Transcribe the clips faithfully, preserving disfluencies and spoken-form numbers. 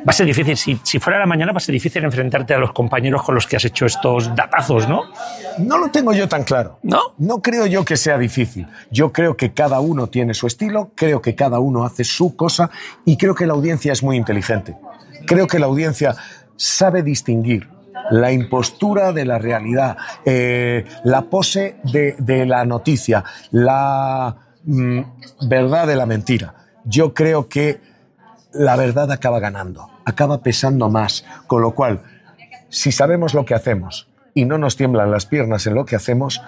Va a ser difícil, si, si fuera la mañana va a ser difícil enfrentarte a los compañeros con los que has hecho estos datazos, ¿no? No lo tengo yo tan claro. ¿No? No creo yo que sea difícil. Yo creo que cada uno tiene su estilo, creo que cada uno hace su cosa y creo que la audiencia es muy inteligente. Creo que la audiencia sabe distinguir la impostura de la realidad, eh, la pose de, de la noticia, la mm, verdad de la mentira. Yo creo que la verdad acaba ganando, acaba pesando más, con lo cual, si sabemos lo que hacemos y no nos tiemblan las piernas en lo que hacemos,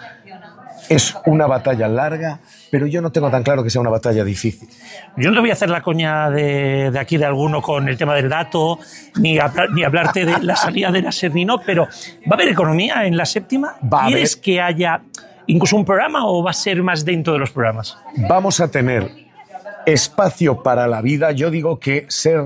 es una batalla larga, pero yo no tengo tan claro que sea una batalla difícil. Yo no te voy a hacer la coña de, de aquí de alguno con el tema del dato, ni, hablar, ni hablarte de la salida de la SER ni no, pero ¿va a haber economía en la séptima? Va a ¿Quieres haber... que haya incluso un programa o va a ser más dentro de los programas? Vamos a tener espacio para la vida. Yo digo que ser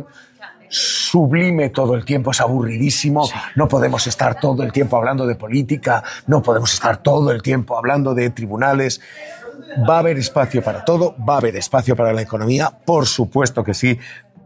sublime todo el tiempo es aburridísimo. Sí. No podemos estar todo el tiempo hablando de política, no podemos estar todo el tiempo hablando de tribunales. Va a haber espacio para todo, va a haber espacio para la economía, por supuesto que sí.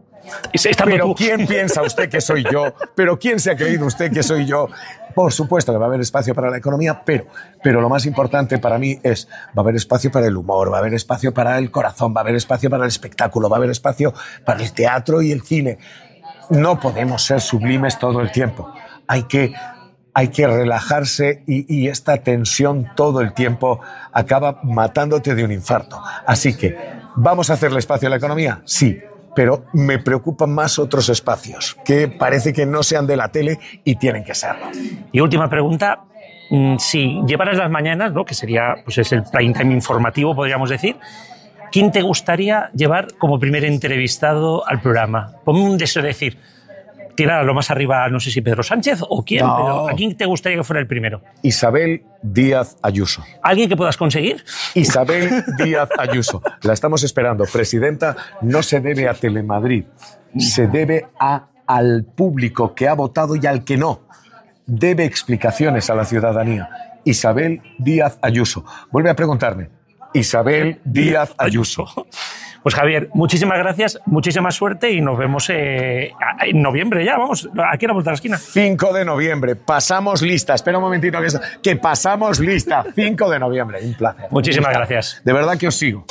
Pero tú. ¿Quién piensa usted que soy yo? ¿Pero quién se ha creído usted que soy yo? Por supuesto que va a haber espacio para la economía, pero, pero lo más importante para mí es, va a haber espacio para el humor, va a haber espacio para el corazón, va a haber espacio para el espectáculo, va a haber espacio para el teatro y el cine. No podemos ser sublimes todo el tiempo. Hay que, hay que relajarse y, y esta tensión todo el tiempo acaba matándote de un infarto. Así que, ¿vamos a hacerle espacio a la economía? Sí, pero me preocupan más otros espacios que parece que no sean de la tele y tienen que serlo. Y última pregunta, si llevaras las mañanas, ¿no?, que sería pues es el prime time informativo, podríamos decir, ¿quién te gustaría llevar como primer entrevistado al programa? Ponme un deseo de decir, tirar a lo más arriba, no sé si Pedro Sánchez o quién, no. Pero ¿a quién te gustaría que fuera el primero? Isabel Díaz Ayuso. ¿Alguien que puedas conseguir? Isabel Díaz Ayuso. La estamos esperando. Presidenta, no se debe a Telemadrid, se debe a, al público que ha votado y al que no. Debe explicaciones a la ciudadanía. Isabel Díaz Ayuso. Vuelve a preguntarme. Isabel Díaz Ayuso. Pues Javier, muchísimas gracias, muchísima suerte y nos vemos eh, en noviembre ya, vamos, aquí a la vuelta de la esquina. cinco de noviembre, pasamos lista, espera un momentito que, que pasamos lista, cinco de noviembre, un placer. Muchísimas un gracias. De verdad que os sigo.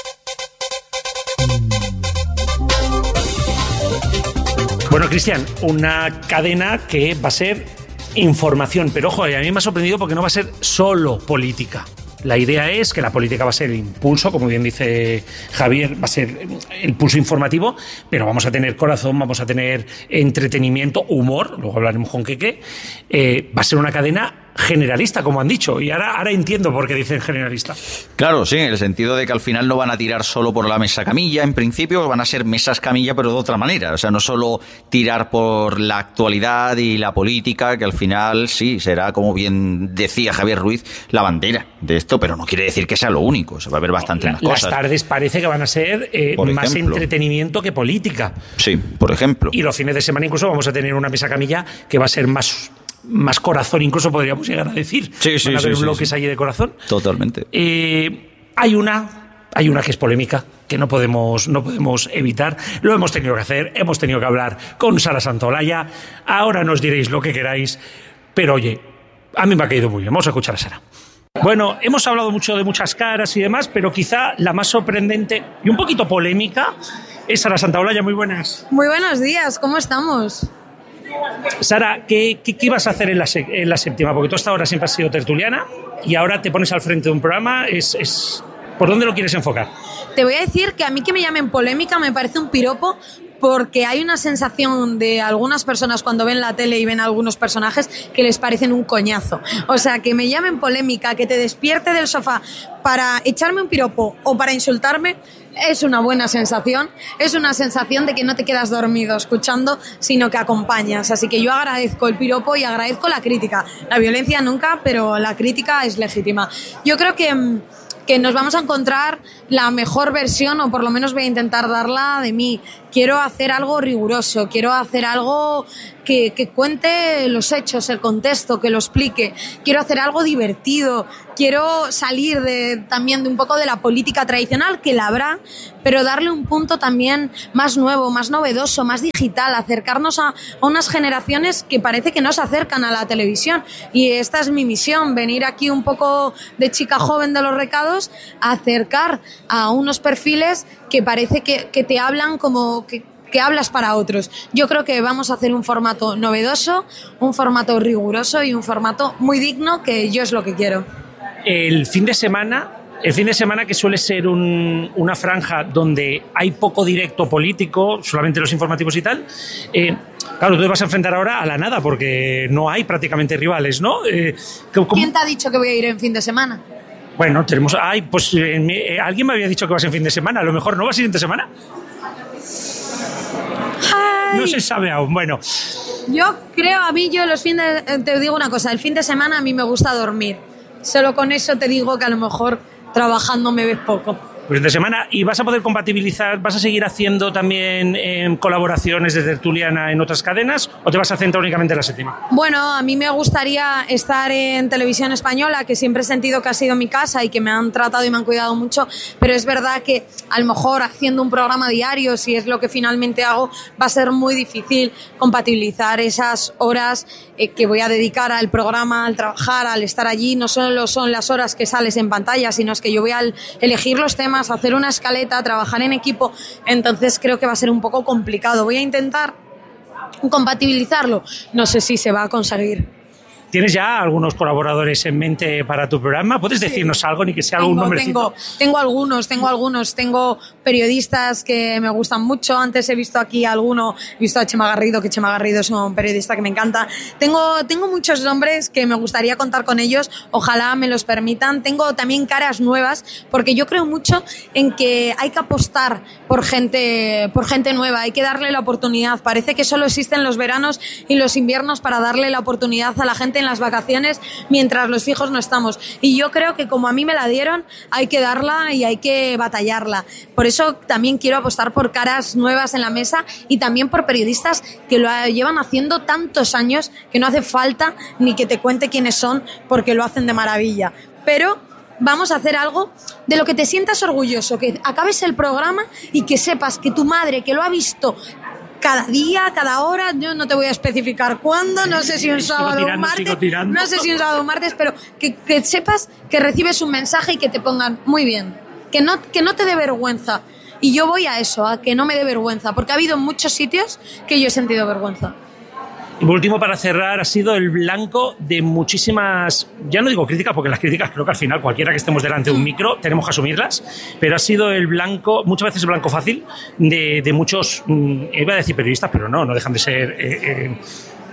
Bueno, Cristian, una cadena que va a ser información, pero ojo, a mí me ha sorprendido porque no va a ser solo política. La idea es que la política va a ser el impulso, como bien dice Javier, va a ser el pulso informativo, pero vamos a tener corazón, vamos a tener entretenimiento, humor, luego hablaremos con Keke. Eh, va a ser una cadena generalista, como han dicho, y ahora, ahora entiendo por qué dicen generalista. Claro, sí, en el sentido de que al final no van a tirar solo por la mesa camilla, en principio van a ser mesas camilla, pero de otra manera, o sea, no solo tirar por la actualidad y la política, que al final sí, será, como bien decía Javier Ruiz, la bandera de esto, pero no quiere decir que sea lo único, o sea, va a haber bastante más cosas. Las tardes parece que van a ser eh, más entretenimiento que política. Sí, por ejemplo. Y los fines de semana incluso vamos a tener una mesa camilla que va a ser más... más corazón, incluso podríamos llegar a decir. Sí, sí, Van a haber sí, bloques sí. allí de corazón. Totalmente. Eh, hay una, hay una que es polémica, que no podemos, no podemos evitar. Lo hemos tenido que hacer, hemos tenido que hablar con Sara Santolaya. Ahora nos diréis lo que queráis, pero oye, a mí me ha caído muy bien. Vamos a escuchar a Sara. Bueno, hemos hablado mucho de muchas caras y demás, pero quizá la más sorprendente y un poquito polémica es Sara Santolaya. Muy buenas. Muy buenos días, ¿cómo estamos? Sara, ¿qué, qué, qué ibas a hacer en la, en la séptima? Porque tú hasta ahora siempre has sido tertuliana y ahora te pones al frente de un programa. Es, es, ¿por dónde lo quieres enfocar? Te voy a decir que a mí que me llamen polémica me parece un piropo, porque hay una sensación de algunas personas cuando ven la tele y ven a algunos personajes que les parecen un coñazo. O sea, que me llamen polémica, que te despierte del sofá para echarme un piropo o para insultarme, es una buena sensación. Es una sensación de que no te quedas dormido escuchando, sino que acompañas. Así que yo agradezco el piropo y agradezco la crítica. La violencia nunca, pero la crítica es legítima. Yo creo que... que nos vamos a encontrar la mejor versión, o por lo menos voy a intentar darla, de mí, quiero hacer algo riguroso, quiero hacer algo que, que cuente los hechos, el contexto, que lo explique. Quiero hacer algo divertido, quiero salir de, también de un poco de la política tradicional, que la habrá, pero darle un punto también más nuevo, más novedoso, más digital, acercarnos a, a unas generaciones que parece que no se acercan a la televisión. Y esta es mi misión, venir aquí un poco de chica joven de los recados, a acercar a unos perfiles que parece que, que te hablan como que, que hablas para otros. Yo creo que vamos a hacer un formato novedoso, un formato riguroso y un formato muy digno, que yo es lo que quiero. El fin de semana, el fin de semana que suele ser un, una franja donde hay poco directo político, solamente los informativos y tal, eh, claro, tú te vas a enfrentar ahora a la nada porque no hay prácticamente rivales, ¿no? Eh, ¿cómo? ¿Quién te ha dicho que voy a ir en fin de semana? Bueno, tenemos... Ay, pues eh, alguien me había dicho que vas en fin de semana. A lo mejor no vas siguiente semana. Ay. No se sabe aún. Bueno. Yo creo, a mí, yo los fines... De, te digo una cosa, el fin de semana a mí me gusta dormir. Solo con eso te digo que a lo mejor trabajando me ves poco. Pues de semana. ¿Y vas a poder compatibilizar, vas a seguir haciendo también eh, colaboraciones de tertuliana en otras cadenas o te vas a centrar únicamente en la séptima? Bueno, a mí me gustaría estar en Televisión Española, que siempre he sentido que ha sido mi casa y que me han tratado y me han cuidado mucho, pero es verdad que a lo mejor haciendo un programa diario, si es lo que finalmente hago, va a ser muy difícil compatibilizar esas horas eh, que voy a dedicar al programa, al trabajar, al estar allí. No solo son las horas que sales en pantalla, sino es que yo voy a elegir los temas, hacer una escaleta, trabajar en equipo, entonces creo que va a ser un poco complicado. Voy a intentar compatibilizarlo, no sé si se va a conseguir. ¿Tienes ya algunos colaboradores en mente para tu programa? ¿Puedes sí. decirnos algo, ni que sea tengo, algún nombrecito? Tengo, tengo algunos, tengo algunos. Tengo periodistas que me gustan mucho. Antes he visto aquí alguno, he visto a Chema Garrido, que Chema Garrido es un periodista que me encanta. Tengo, tengo muchos nombres que me gustaría contar con ellos. Ojalá me los permitan. Tengo también caras nuevas, porque yo creo mucho en que hay que apostar por gente, por gente nueva. Hay que darle la oportunidad. Parece que solo existen los veranos y los inviernos para darle la oportunidad a la gente en las vacaciones, mientras los fijos no estamos. Y yo creo que como a mí me la dieron, hay que darla y hay que batallarla. Por eso también quiero apostar por caras nuevas en la mesa y también por periodistas que lo llevan haciendo tantos años que no hace falta ni que te cuente quiénes son, porque lo hacen de maravilla. Pero vamos a hacer algo de lo que te sientas orgulloso, que acabes el programa y que sepas que tu madre, que lo ha visto cada día, cada hora, yo no te voy a especificar cuándo, no sé si un sábado o un martes, no sé si un sábado o un martes, pero que, que sepas que recibes un mensaje y que te pongan muy bien, que no, que no te dé vergüenza. Y yo voy a eso, a que no me dé vergüenza, porque ha habido muchos sitios que yo he sentido vergüenza. Y por último, para cerrar, ha sido el blanco de muchísimas, ya no digo críticas, porque las críticas creo que al final cualquiera que estemos delante de un micro tenemos que asumirlas, pero ha sido el blanco, muchas veces el blanco fácil, de, de muchos, iba a decir periodistas, pero no, no dejan de ser eh, eh,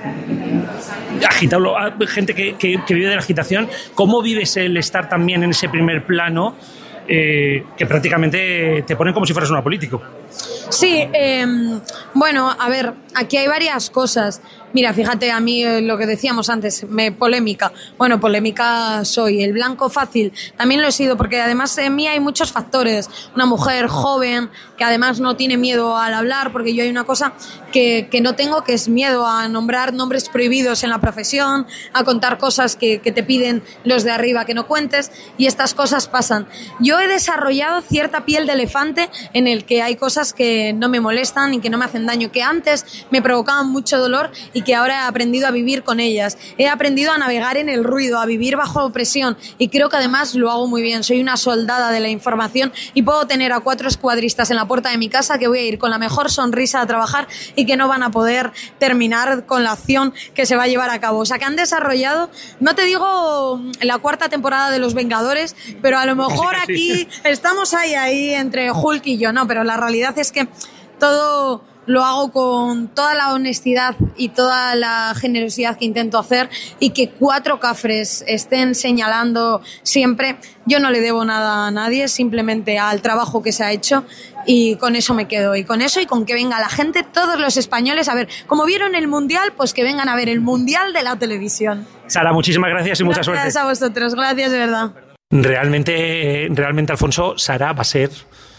agitado, gente que, que, que vive de la agitación. ¿Cómo vives el estar también en ese primer plano eh, que prácticamente te ponen como si fueras una político? Sí, eh, bueno, a ver, aquí hay varias cosas. Mira, fíjate, a mí eh, lo que decíamos antes, me, polémica. Bueno, polémica soy. El blanco fácil también lo he sido, porque además en mí hay muchos factores. Una mujer joven que además no tiene miedo al hablar, porque yo hay una cosa que, que no tengo, que es miedo a nombrar nombres prohibidos en la profesión, a contar cosas que, que te piden los de arriba que no cuentes, y estas cosas pasan. Yo he desarrollado cierta piel de elefante en el que hay cosas que no me molestan y que no me hacen daño, que antes me provocaban mucho dolor y que ahora he aprendido a vivir con ellas. He aprendido a navegar en el ruido, a vivir bajo presión, y creo que además lo hago muy bien. Soy una soldada de la información y puedo tener a cuatro escuadristas en la puerta de mi casa que voy a ir con la mejor sonrisa a trabajar y que no van a poder terminar con la acción que se va a llevar a cabo. O sea, que han desarrollado, no te digo la cuarta temporada de Los Vengadores, pero a lo mejor aquí estamos ahí, ahí entre Hulk y yo, no, pero la realidad es que todo lo hago con toda la honestidad y toda la generosidad que intento hacer, y que cuatro cafres estén señalando siempre. Yo no le debo nada a nadie, simplemente al trabajo que se ha hecho, y con eso me quedo. Y con eso y con que venga la gente, todos los españoles, a ver, como vieron el Mundial, pues que vengan a ver el Mundial de la televisión. Sara, muchísimas gracias y mucha suerte. Gracias a vosotros, gracias de verdad. Realmente, realmente, Alfonso, Sara va a ser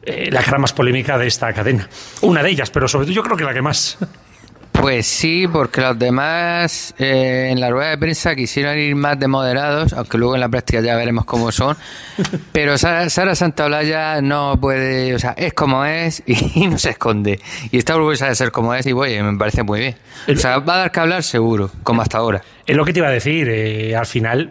eh, la cara más polémica de esta cadena. Una de ellas, pero sobre todo yo creo que la que más. Pues sí, porque los demás eh, en la rueda de prensa quisieron ir más de moderados, aunque luego en la práctica ya veremos cómo son. Pero Sara, Sara Santaolalla no puede, o sea, es como es y, y no se esconde. Y está orgullosa de ser como es y, oye, me parece muy bien. O sea, va a dar que hablar seguro, como hasta ahora. Es lo que te iba a decir, eh, al final,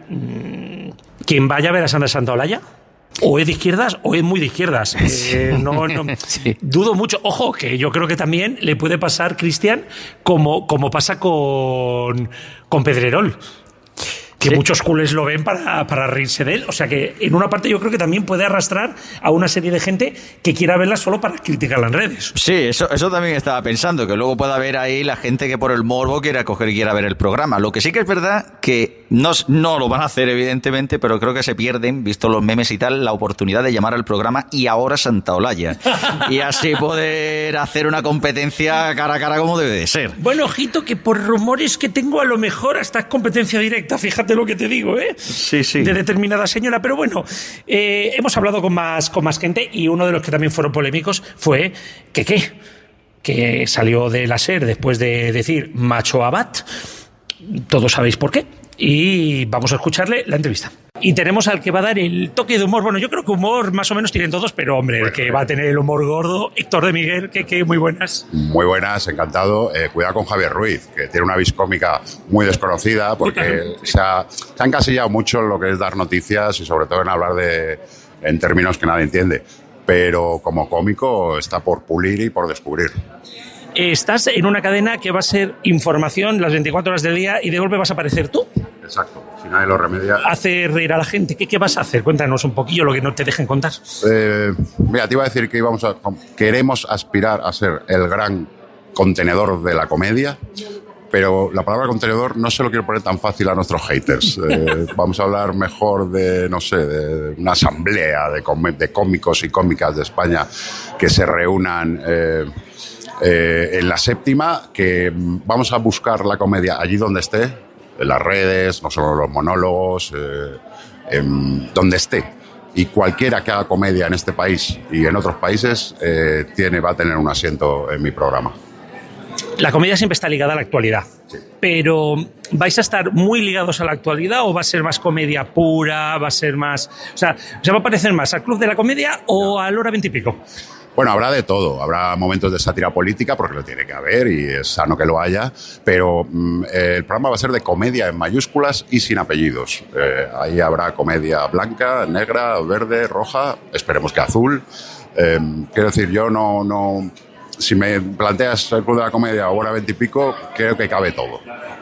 quien vaya a ver a Sara Santaolalla, o es de izquierdas o es muy de izquierdas. Eh, no, no, sí. Dudo mucho. Ojo, que yo creo que también le puede pasar, Cristian, como, como pasa con, con Pedrerol. Que sí. Muchos culés lo ven para, para reírse de él. O sea que en una parte yo creo que también puede arrastrar a una serie de gente que quiera verla solo para criticarla en redes. Sí, eso, eso también estaba pensando, que luego pueda haber ahí la gente que por el morbo quiera coger y quiera ver el programa. Lo que sí que es verdad que no, no lo van a hacer evidentemente, pero creo que se pierden, visto los memes y tal, la oportunidad de llamar al programa Y ahora Santaolalla. Y así poder hacer una competencia cara a cara como debe de ser. Bueno, ojito, que por rumores que tengo a lo mejor hasta es competencia directa, fíjate lo que te digo, ¿eh? Sí, sí. De determinada señora. Pero bueno, eh, hemos hablado con más, con más gente y uno de los que también fueron polémicos fue que qué, que salió de la SER después de decir macho abad. Todos sabéis por qué. Y vamos a escucharle la entrevista. Y tenemos al que va a dar el toque de humor. Bueno, yo creo que humor más o menos tienen todos, pero hombre, el que va a tener el humor gordo, Héctor de Miguel, que, que muy buenas. Muy buenas, encantado. Eh, cuidado con Javier Ruiz, que tiene una vis cómica muy desconocida, porque se ha, se ha encasillado mucho en lo que es dar noticias y sobre todo en hablar de en términos que nadie entiende. Pero como cómico está por pulir y por descubrir. Estás en una cadena que va a ser información las veinticuatro horas del día y de golpe vas a aparecer tú. Exacto, si nadie lo remedia. Hace reír a la gente. ¿Qué, qué vas a hacer? Cuéntanos un poquillo lo que no te dejen contar. Eh, mira, te iba a decir que íbamos a, queremos aspirar a ser el gran contenedor de la comedia, pero la palabra contenedor no se lo quiero poner tan fácil a nuestros haters. Eh, vamos a hablar mejor de, no sé, de una asamblea de, com- de cómicos y cómicas de España que se reúnan... Eh, Eh, en la séptima, que vamos a buscar la comedia allí donde esté, en las redes, no solo los monólogos, eh, en donde esté. Y cualquiera que haga comedia en este país y en otros países eh, tiene, va a tener un asiento en mi programa. La comedia siempre está ligada a la actualidad, sí. Pero ¿vais a estar muy ligados a la actualidad o va a ser más comedia pura, va a ser más... O sea, ¿se va a parecer más al Club de la Comedia o al Hora Veintipico? Bueno, habrá de todo. Habrá momentos de sátira política, porque lo tiene que haber y es sano que lo haya, pero mm, el programa va a ser de comedia en mayúsculas y sin apellidos. Eh, ahí habrá comedia blanca, negra, verde, roja, esperemos que azul. Eh, quiero decir, yo no... no si me planteas el Club de la Comedia o Hora Veintipico, creo que cabe todo.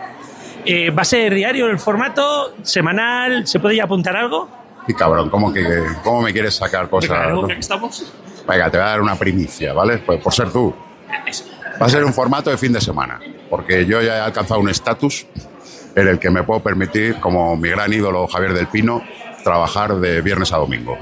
Eh, ¿Va a ser diario el formato? ¿Semanal? ¿Se puede ya apuntar algo? Y cabrón, ¿cómo, que, cómo me quieres sacar cosas? Claro, ¿no? ¿Ya que estamos? Venga, te voy a dar una primicia, ¿vale? Pues por ser tú. Va a ser un formato de fin de semana, porque yo ya he alcanzado un estatus en el que me puedo permitir, como mi gran ídolo Javier del Pino, trabajar de viernes a domingo.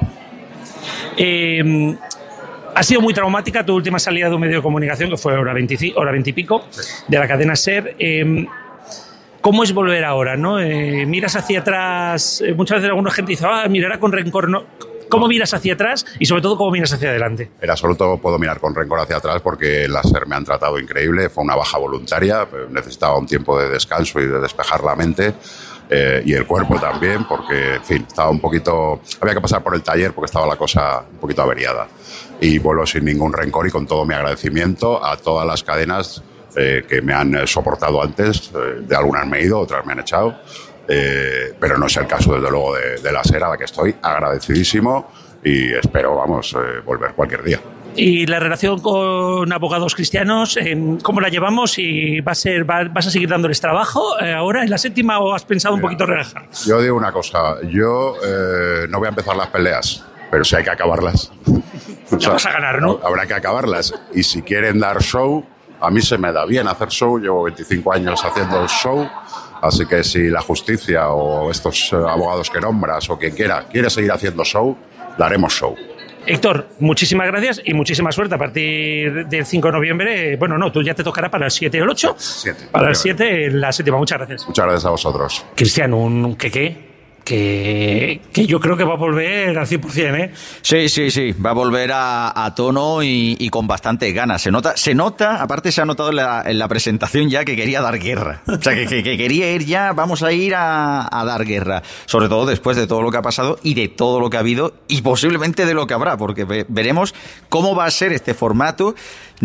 Eh, ha sido muy traumática tu última salida de un medio de comunicación, que fue Hora veinte, Hora Veintipico, sí. De la cadena SER. Eh, ¿Cómo es volver ahora, no? Eh, miras hacia atrás, eh, muchas veces alguna gente dice, ah, mirará con rencor, ¿no? ¿Cómo miras hacia atrás y sobre todo cómo miras hacia adelante? En absoluto puedo mirar con rencor hacia atrás porque la SER me han tratado increíble, fue una baja voluntaria, necesitaba un tiempo de descanso y de despejar la mente eh, y el cuerpo también porque, en fin, estaba un poquito... Había que pasar por el taller porque estaba la cosa un poquito averiada. Y vuelvo sin ningún rencor y con todo mi agradecimiento a todas las cadenas eh, que me han soportado antes, eh, de algunas me he ido, otras me han echado. Eh, pero no es el caso, desde luego, de, de la SER, a la que estoy agradecidísimo y espero, vamos, eh, volver cualquier día. ¿Y la relación con Abogados Cristianos, eh, cómo la llevamos? ¿Y va a ser, va, vas a seguir dándoles trabajo eh, ahora en la séptima o has pensado Mira, un poquito relajar? Yo digo una cosa, yo eh, no voy a empezar las peleas, pero si hay que acabarlas. Ya o sea, vas a ganar, ¿no? Habrá que acabarlas. Y si quieren dar show, a mí se me da bien hacer show, llevo veinticinco años haciendo show. Así que si la justicia o estos abogados que nombras o quien quiera quiere seguir haciendo show, daremos show. Héctor, muchísimas gracias y muchísima suerte a partir del cinco de noviembre. Bueno, no, tú ya te tocará para el siete y el ocho. siete. Para el siete, la séptima. Muchas gracias. Muchas gracias a vosotros. Cristian, un quequé que, que yo creo que va a volver al cien por ciento, ¿eh? Sí, sí, sí, va a volver a, a tono y, y con bastantes ganas. Se nota, se nota, aparte se ha notado en la, en la presentación ya que quería dar guerra. O sea, que, que, que quería ir ya, vamos a ir a, a dar guerra. Sobre todo después de todo lo que ha pasado y de todo lo que ha habido y posiblemente de lo que habrá, porque ve, veremos cómo va a ser este formato.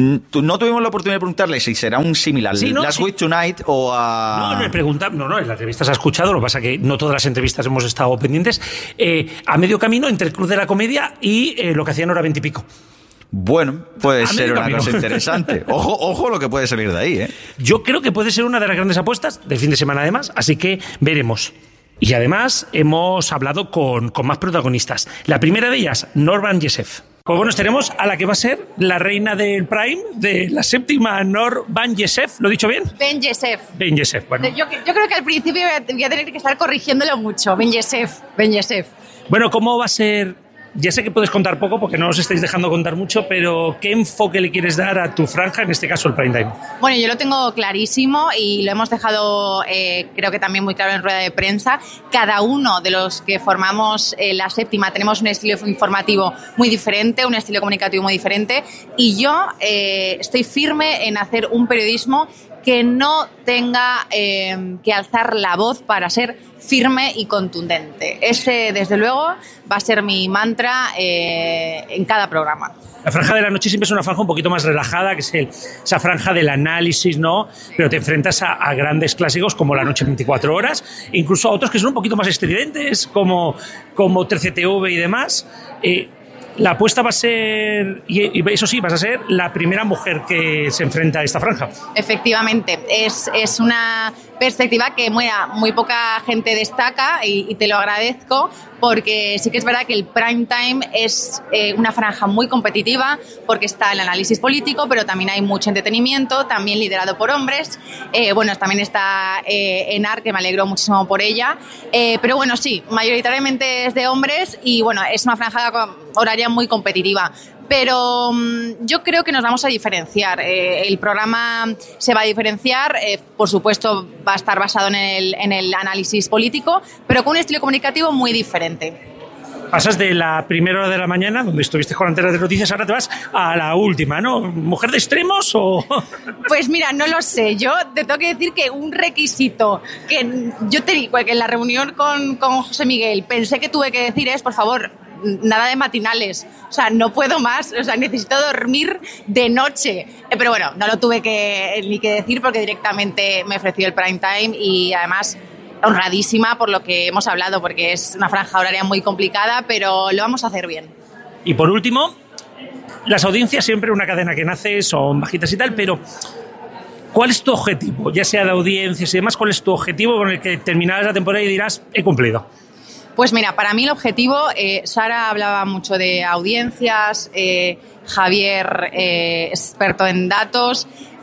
No tuvimos la oportunidad de preguntarle si será un similar sí, no, Last sí. Week Tonight o a... No, me pregunta, no, no, en las entrevistas ha escuchado, lo que pasa es que no todas las entrevistas hemos estado pendientes, eh, a medio camino entre el Club de la Comedia y eh, lo que hacían hora veintipico. Bueno, puede A ser una camino. cosa interesante. Ojo, ojo lo que puede salir de ahí, ¿eh? Yo creo que puede ser una de las grandes apuestas del fin de semana además, así que veremos. Y además hemos hablado con, con más protagonistas. La primera de ellas, Noor Van Jesef. Pues bueno, tenemos a la que va a ser la reina del Prime, de la séptima, Noor Van Jesef. ¿Lo he dicho bien? Ben Jesef. Ben Jesef, bueno. Yo, yo creo que al principio voy a, voy a tener que estar corrigiéndolo mucho. Ben Jesef, Ben Jesef. Bueno, ¿cómo va a ser? Ya sé que puedes contar poco porque no os estáis dejando contar mucho, pero ¿qué enfoque le quieres dar a tu franja, en este caso el prime time? Bueno, yo lo tengo clarísimo y lo hemos dejado, eh, creo que también muy claro en rueda de prensa. Cada uno de los que formamos eh, la séptima tenemos un estilo informativo muy diferente, un estilo comunicativo muy diferente y yo eh, estoy firme en hacer un periodismo que no tenga eh, que alzar la voz para ser firme y contundente. Ese, desde luego, va a ser mi mantra eh, en cada programa. La franja de la noche siempre es una franja un poquito más relajada, que es el, esa franja del análisis, ¿no? Pero te enfrentas a, a grandes clásicos como La Noche veinticuatro horas, e incluso a otros que son un poquito más estridentes, como, como trece T V y demás. Eh, La apuesta va a ser, y eso sí, vas a ser la primera mujer que se enfrenta a esta franja. Efectivamente, es, es una perspectiva que muy, muy poca gente destaca y, y te lo agradezco porque sí que es verdad que el prime time es eh, una franja muy competitiva porque está el análisis político, pero también hay mucho entretenimiento, también liderado por hombres. Eh, bueno, también está eh, Enar, que me alegro muchísimo por ella. Eh, pero bueno, sí, mayoritariamente es de hombres y bueno, es una franja horaria muy competitiva. Pero um, yo creo que nos vamos a diferenciar. Eh, el programa se va a diferenciar, eh, por supuesto va a estar basado en el, en el análisis político, pero con un estilo comunicativo muy diferente. Pasas de la primera hora de la mañana, donde estuviste con Antenas de Noticias, ahora te vas a la última, ¿no? ¿Mujer de extremos o...? Pues mira, no lo sé. Yo te tengo que decir que un requisito que yo te digo, que en la reunión con, con José Miguel pensé que tuve que decir es, por favor, nada de matinales, o sea, no puedo más, o sea, necesito dormir de noche. Eh, pero bueno, no lo tuve que, ni que decir porque directamente me ofreció el prime time y además honradísima por lo que hemos hablado, porque es una franja horaria muy complicada, pero lo vamos a hacer bien. Y por último, las audiencias siempre una cadena que nace, son bajitas y tal, pero ¿cuál es tu objetivo? Ya sea de audiencias y demás, ¿cuál es tu objetivo con el que terminarás la temporada y dirás, he cumplido? Pues mira, para mí el objetivo, eh, Sara hablaba mucho de audiencias, eh, Javier, eh, experto en datos.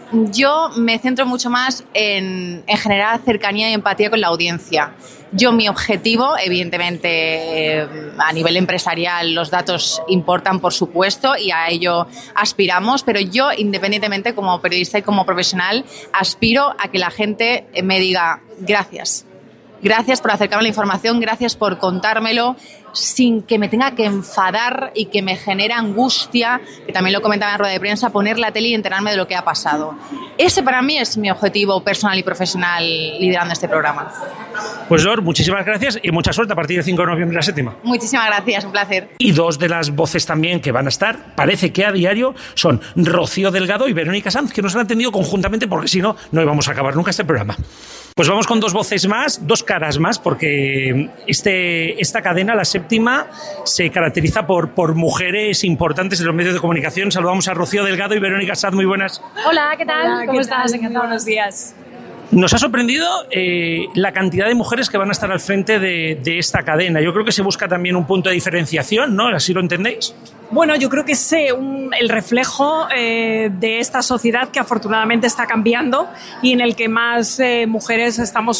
Yo me centro mucho más en, en generar cercanía y empatía con la audiencia. Yo, mi objetivo, evidentemente, eh, a nivel empresarial, los datos importan, por supuesto, y a ello aspiramos, pero yo, independientemente, como periodista y como profesional, aspiro a que la gente me diga gracias. Gracias por acercarme a la información, gracias por contármelo sin que me tenga que enfadar y que me genere angustia, que también lo comentaba en rueda de prensa, poner la tele y enterarme de lo que ha pasado. Ese para mí es mi objetivo personal y profesional liderando este programa. Pues Noor, muchísimas gracias y mucha suerte a partir del cinco de noviembre la séptima. Muchísimas gracias, un placer. Y dos de las voces también que van a estar, parece que a diario, son Rocío Delgado y Verónica Sanz, que nos han atendido conjuntamente porque si no, no íbamos a acabar nunca este programa. Pues vamos con dos voces más, dos caras más, porque este, esta cadena, la séptima, se caracteriza por, por mujeres importantes en los medios de comunicación. Saludamos a Rocío Delgado y Verónica Sanz, muy buenas. Hola, ¿qué tal? Hola, ¿Cómo ¿qué estás? tal? Encantado. Buenos días. Nos ha sorprendido eh, la cantidad de mujeres que van a estar al frente de, de esta cadena. Yo creo que se busca también un punto de diferenciación, ¿no? ¿Así lo entendéis? Bueno, yo creo que es eh, un, el reflejo eh, de esta sociedad que afortunadamente está cambiando y en el que más eh, mujeres estamos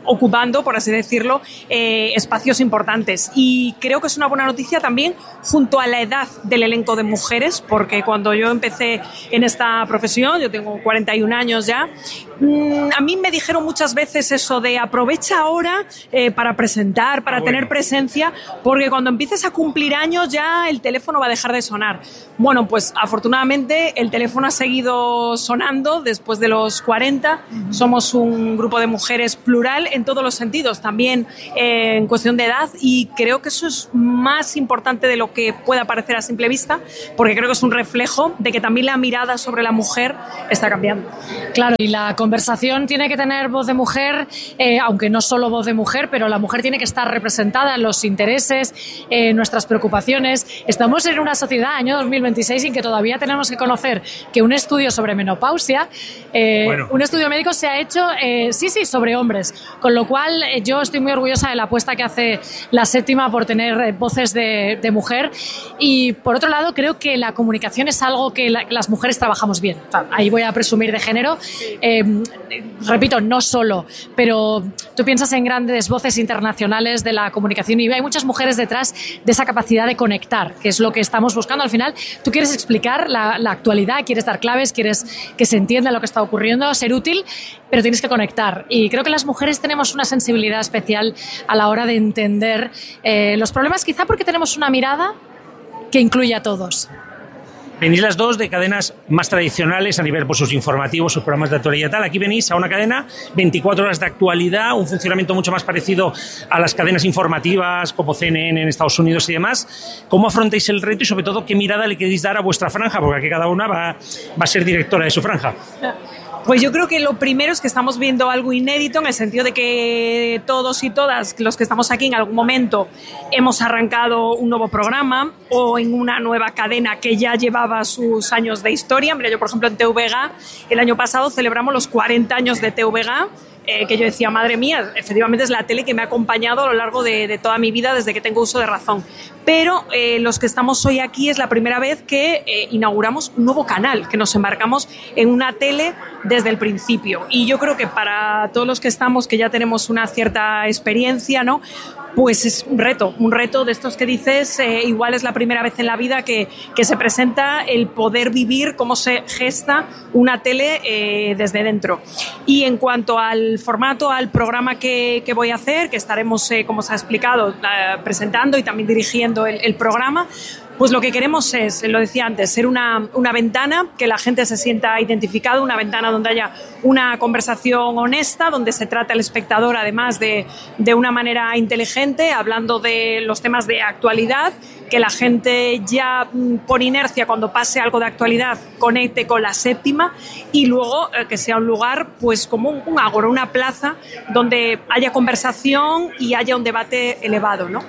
ocupando, por así decirlo, eh, espacios importantes. Y creo que es una buena noticia también junto a la edad del elenco de mujeres, porque cuando yo empecé en esta profesión, yo tengo cuarenta y un años ya, mmm, a mí me dijeron muchas veces eso de aprovecha ahora eh, para presentar, para ah, bueno. tener presencia, porque cuando empieces a cumplir años ya el teléfono va a dejar de sonar. Bueno, pues afortunadamente el teléfono ha seguido sonando después de los cuarenta. Uh-huh. Somos un grupo de mujeres plural en todos los sentidos, también eh, en cuestión de edad, y creo que eso es más importante de lo que pueda parecer a simple vista, porque creo que es un reflejo de que también la mirada sobre la mujer está cambiando. Claro, y la conversación tiene que tener voz de mujer, eh, aunque no solo voz de mujer, pero la mujer tiene que estar representada en los intereses, en eh, nuestras preocupaciones. Estamos en una sociedad, año dos mil veintiséis, en que todavía tenemos que conocer que un estudio sobre menopausia, eh, bueno. un estudio médico se ha hecho, eh, sí, sí, sobre hombres, con lo cual eh, yo estoy muy orgullosa de la apuesta que hace la Séptima por tener eh, voces de, de mujer. Y por otro lado, creo que la comunicación es algo que, la, que las mujeres trabajamos bien. O sea, ahí voy a presumir de género. Eh, repito, no solo, pero tú piensas en grandes voces internacionales de la comunicación y hay muchas mujeres detrás de esa capacidad de conectar, que es lo que estamos buscando al final. Tú quieres explicar la, la actualidad, quieres dar claves, quieres que se entienda lo que está ocurriendo, ser útil, pero tienes que conectar. Y creo que las mujeres tenemos una sensibilidad especial a la hora de entender eh, los problemas, quizá porque tenemos una mirada que incluye a todos. Venís las dos de cadenas más tradicionales a nivel por sus informativos, sus programas de actualidad y tal. Aquí venís a una cadena, veinticuatro horas de actualidad, un funcionamiento mucho más parecido a las cadenas informativas como C N N en Estados Unidos y demás. ¿Cómo afrontáis el reto y sobre todo qué mirada le queréis dar a vuestra franja? Porque aquí cada una va, va a ser directora de su franja. Pues yo creo que lo primero es que estamos viendo algo inédito en el sentido de que todos y todas los que estamos aquí en algún momento hemos arrancado un nuevo programa o en una nueva cadena que ya llevaba sus años de historia. Mira, yo por ejemplo en T V G el año pasado celebramos los cuarenta años de T V G, eh, que yo decía, madre mía, efectivamente es la tele que me ha acompañado a lo largo de, de toda mi vida desde que tengo uso de razón. Pero eh, los que estamos hoy aquí es la primera vez que eh, inauguramos un nuevo canal, que nos embarcamos en una tele desde el principio. Y yo creo que para todos los que estamos, que ya tenemos una cierta experiencia, ¿no?, pues es un reto, un reto de estos que dices, eh, igual es la primera vez en la vida que, que se presenta el poder vivir cómo se gesta una tele eh, desde dentro. Y en cuanto al formato, al programa que, que voy a hacer, que estaremos, eh, como se ha explicado, eh, presentando y también dirigiendo el, el programa, pues lo que queremos es, lo decía antes, ser una, una ventana, que la gente se sienta identificada, una ventana donde haya una conversación honesta, donde se trate al espectador además de, de una manera inteligente, hablando de los temas de actualidad, que la gente ya por inercia cuando pase algo de actualidad conecte con la Séptima y luego eh, que sea un lugar pues como un, un ágora, una plaza donde haya conversación y haya un debate elevado, ¿no?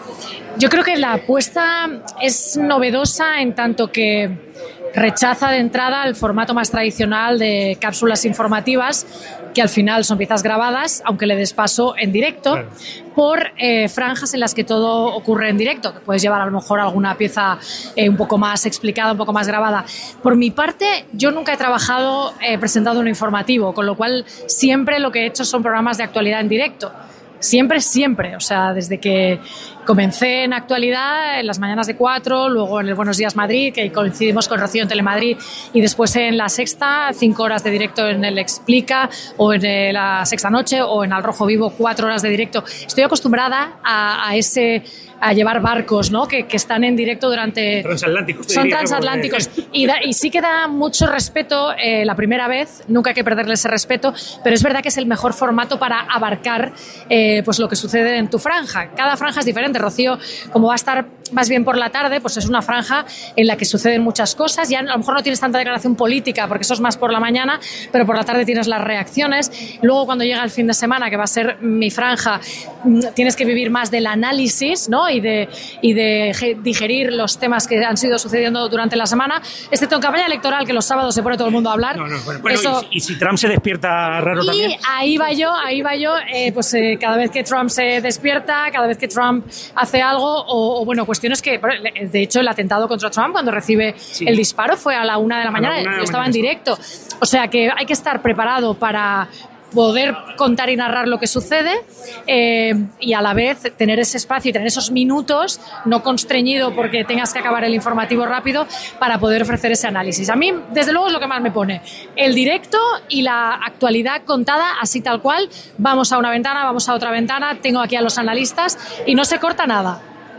Yo creo que la apuesta es novedosa en tanto que rechaza de entrada el formato más tradicional de cápsulas informativas, que al final son piezas grabadas, aunque le des paso en directo, claro, por eh, franjas en las que todo ocurre en directo, que puedes llevar a lo mejor alguna pieza eh, un poco más explicada, un poco más grabada. Por mi parte, yo nunca he trabajado eh, presentando un informativo, con lo cual siempre lo que he hecho son programas de actualidad en directo. Siempre, siempre. O sea, desde que comencé en actualidad, en las mañanas de cuatro, luego en el Buenos Días Madrid, que coincidimos con Rocío en Telemadrid, y después en La Sexta, cinco horas de directo en el Explica, o en La Sexta Noche, o en Al Rojo Vivo, cuatro horas de directo. Estoy acostumbrada a, a ese... a llevar barcos, ¿no?, que, que están en directo durante... Transatlánticos. Son transatlánticos. Y, da, y sí que da mucho respeto eh, la primera vez, nunca hay que perderle ese respeto, pero es verdad que es el mejor formato para abarcar eh, pues lo que sucede en tu franja. Cada franja es diferente. Rocío, como va a estar más bien por la tarde, pues es una franja en la que suceden muchas cosas. Ya a lo mejor no tienes tanta declaración política, porque eso es más por la mañana, pero por la tarde tienes las reacciones. Luego, cuando llega el fin de semana, que va a ser mi franja, tienes que vivir más del análisis, ¿no?, y de, y de digerir los temas que han sido sucediendo durante la semana, excepto en campaña electoral, que los sábados se pone todo el mundo a hablar. No, no, bueno, bueno, Eso... y, y si Trump se despierta raro y también. Y ahí va yo, ahí va yo, eh, pues eh, cada vez que Trump se despierta, cada vez que Trump hace algo, o, o bueno, cuestiones que, de hecho, el atentado contra Trump, cuando recibe sí. el disparo, fue a la una de la mañana, yo estaba en directo. O sea que hay que estar preparado para poder contar y narrar lo que sucede eh, y a la vez tener ese espacio y tener esos minutos, no constreñido porque tengas que acabar el informativo rápido, para poder ofrecer ese análisis. A mí, desde luego, es lo que más me pone. El directo y la actualidad contada así tal cual. Vamos a una ventana, vamos a otra ventana, tengo aquí a los analistas y no se corta nada.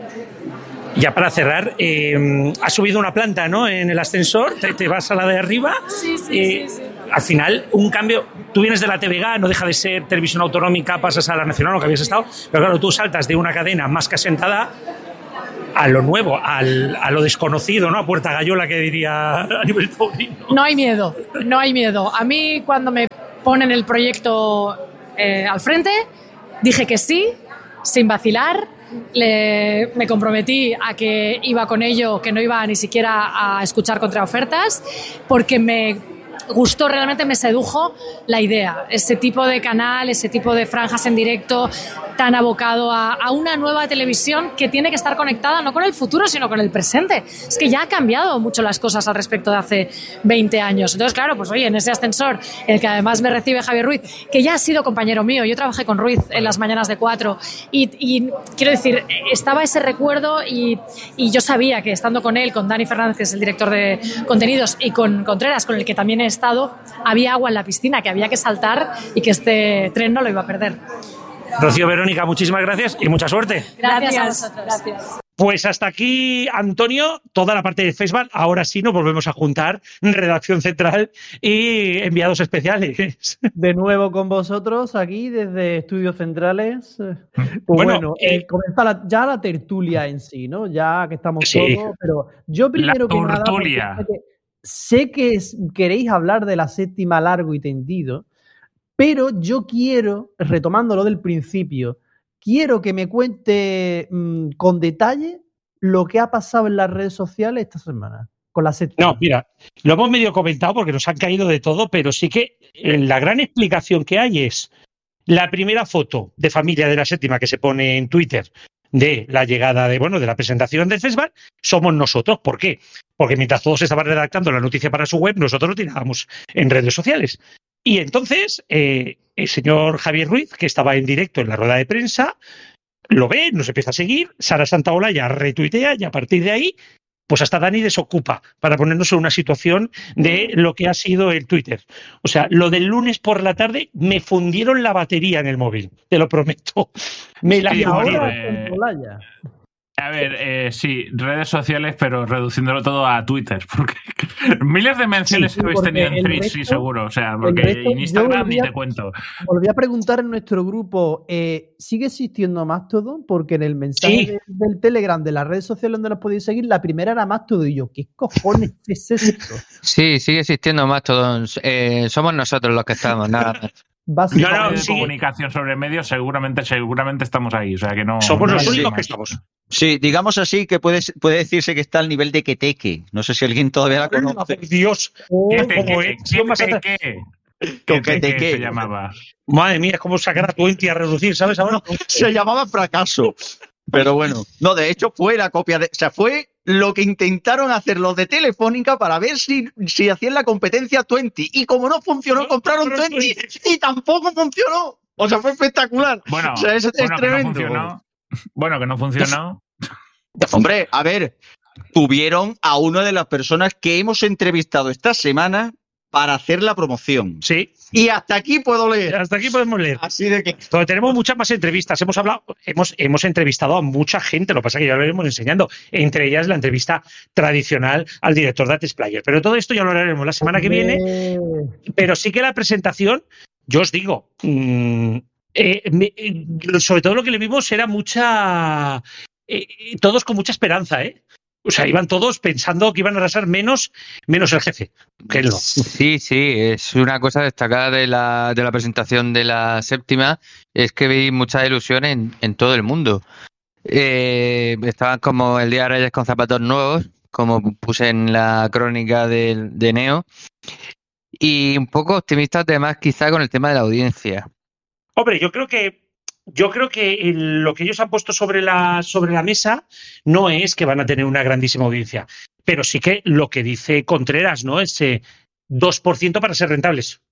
Ya para cerrar, eh, has subido una planta, ¿no? En el ascensor, te, te vas a la de arriba. Sí, sí, eh, sí, sí. Al final, un cambio. Tú vienes de la T V G, no deja de ser televisión autonómica, pasas a la nacional, lo que habías estado. Pero claro, tú saltas de una cadena más que asentada a lo nuevo, al, a lo desconocido, ¿no? A puerta gallola, que diría a nivel taurino. No hay miedo, no hay miedo. A mí, cuando me ponen el proyecto eh, al frente, dije que sí, sin vacilar. Le, me comprometí a que iba con ello, que no iba ni siquiera a escuchar contraofertas, porque me gustó, realmente me sedujo la idea, ese tipo de canal, ese tipo de franjas en directo tan abocado a, a una nueva televisión que tiene que estar conectada no con el futuro, sino con el presente. Es que ya ha cambiado mucho las cosas al respecto de hace veinte años. Entonces, claro, pues oye, en ese ascensor, en el que además me recibe Javier Ruiz, que ya ha sido compañero mío, yo trabajé con Ruiz en las mañanas de cuatro, y, y quiero decir, estaba ese recuerdo y, y yo sabía que estando con él, con Dani Fernández, que es el director de contenidos, y con Contreras, con el que también he estado, había agua en la piscina, que había que saltar y que este tren no lo iba a perder. Rocío, Verónica, muchísimas gracias y mucha suerte. Gracias, gracias a vosotros. Gracias. Pues hasta aquí, Antonio, toda la parte de Facebook. Ahora sí nos volvemos a juntar, redacción central y enviados especiales. De nuevo con vosotros aquí desde Estudios Centrales. Pues bueno, bueno eh, eh, comienza la, ya la tertulia en sí, ¿no? Ya que estamos sí. todos, pero yo primero que nada, sé que, sé que es, queréis hablar de la séptima largo y tendido, pero yo quiero, retomando lo del principio, quiero que me cuente mmm, con detalle lo que ha pasado en las redes sociales esta semana con la séptima. No, mira, lo hemos medio comentado porque nos han caído de todo, pero sí que la gran explicación que hay es la primera foto de familia de la séptima que se pone en Twitter de la llegada de, bueno, de la presentación del festival, somos nosotros. ¿Por qué? Porque mientras todos estaban redactando la noticia para su web, nosotros lo tirábamos en redes sociales. Y entonces eh, el señor Javier Ruiz, que estaba en directo en la rueda de prensa, lo ve, nos empieza a seguir, Sara Santaolalla retuitea y a partir de ahí, pues hasta Dani desocupa para ponernos en una situación de lo que ha sido el Twitter. O sea, lo del lunes por la tarde me fundieron la batería en el móvil, te lo prometo. Me la y ahora eh, Santaolalla. A ver, eh, sí, redes sociales, pero reduciéndolo todo a Twitter, porque miles de menciones sí, que habéis tenido en Threads, sí, seguro, o sea, porque resto, en Instagram ni te cuento. Volví a preguntar en nuestro grupo, eh, ¿sigue existiendo Mastodon? Porque en el mensaje sí. de, del Telegram de las redes sociales donde nos podéis seguir, la primera era Mastodon, y yo, ¿qué cojones es esto? Sí, sigue existiendo Mastodon, eh, somos nosotros los que estamos, nada más. Básicamente no, no, de sí. comunicación sobre medios, seguramente, seguramente estamos ahí, o sea que no. Somos no los únicos más. que estamos. Sí, digamos así que puede, puede decirse que está al nivel de Queteque. No sé si alguien todavía la conoce. Dios, ¿cómo es? ¿Qué se llamaba? Madre mía, es como sacar a Twenty a reducir, ¿sabes? Ahora se llamaba Fracaso. Pero bueno, no, de hecho fue la copia de, o sea, fue lo que intentaron hacer los de Telefónica para ver si, si hacían la competencia Twenty. Y como no funcionó, compraron Twenty y tampoco funcionó. O sea, fue espectacular. Bueno, o sea, es, bueno es tremendo. Que no funcionó. Bueno, que no funcionó. Hombre, a ver, tuvieron a una de las personas que hemos entrevistado esta semana para hacer la promoción. Sí. Y hasta aquí puedo leer. Hasta aquí podemos leer. Así de que... Pero tenemos muchas más entrevistas. Hemos hablado, hemos, hemos entrevistado a mucha gente. Lo que pasa es que ya lo iremos enseñando. Entre ellas la entrevista tradicional al director de Atresplayer. Pero todo esto ya lo haremos la semana que viene. Pero sí que la presentación, yo os digo, mmm, eh, me, eh, sobre todo lo que le vimos era mucha... Eh, todos con mucha esperanza, ¿eh? O sea, iban todos pensando que iban a arrasar menos, menos el jefe. Que él no. Sí, sí, es una cosa destacada de la, de la presentación de la séptima, es que vi mucha ilusión en, en todo el mundo. Eh, estaban como el Día de Reyes con zapatos nuevos, como puse en la crónica de, de Neo, y un poco optimistas además quizá con el tema de la audiencia. Hombre, yo creo que Yo creo que el, lo que ellos han puesto sobre la, sobre la mesa no es que van a tener una grandísima audiencia, pero sí que lo que dice Contreras, ¿no? Ese dos por ciento para ser rentables.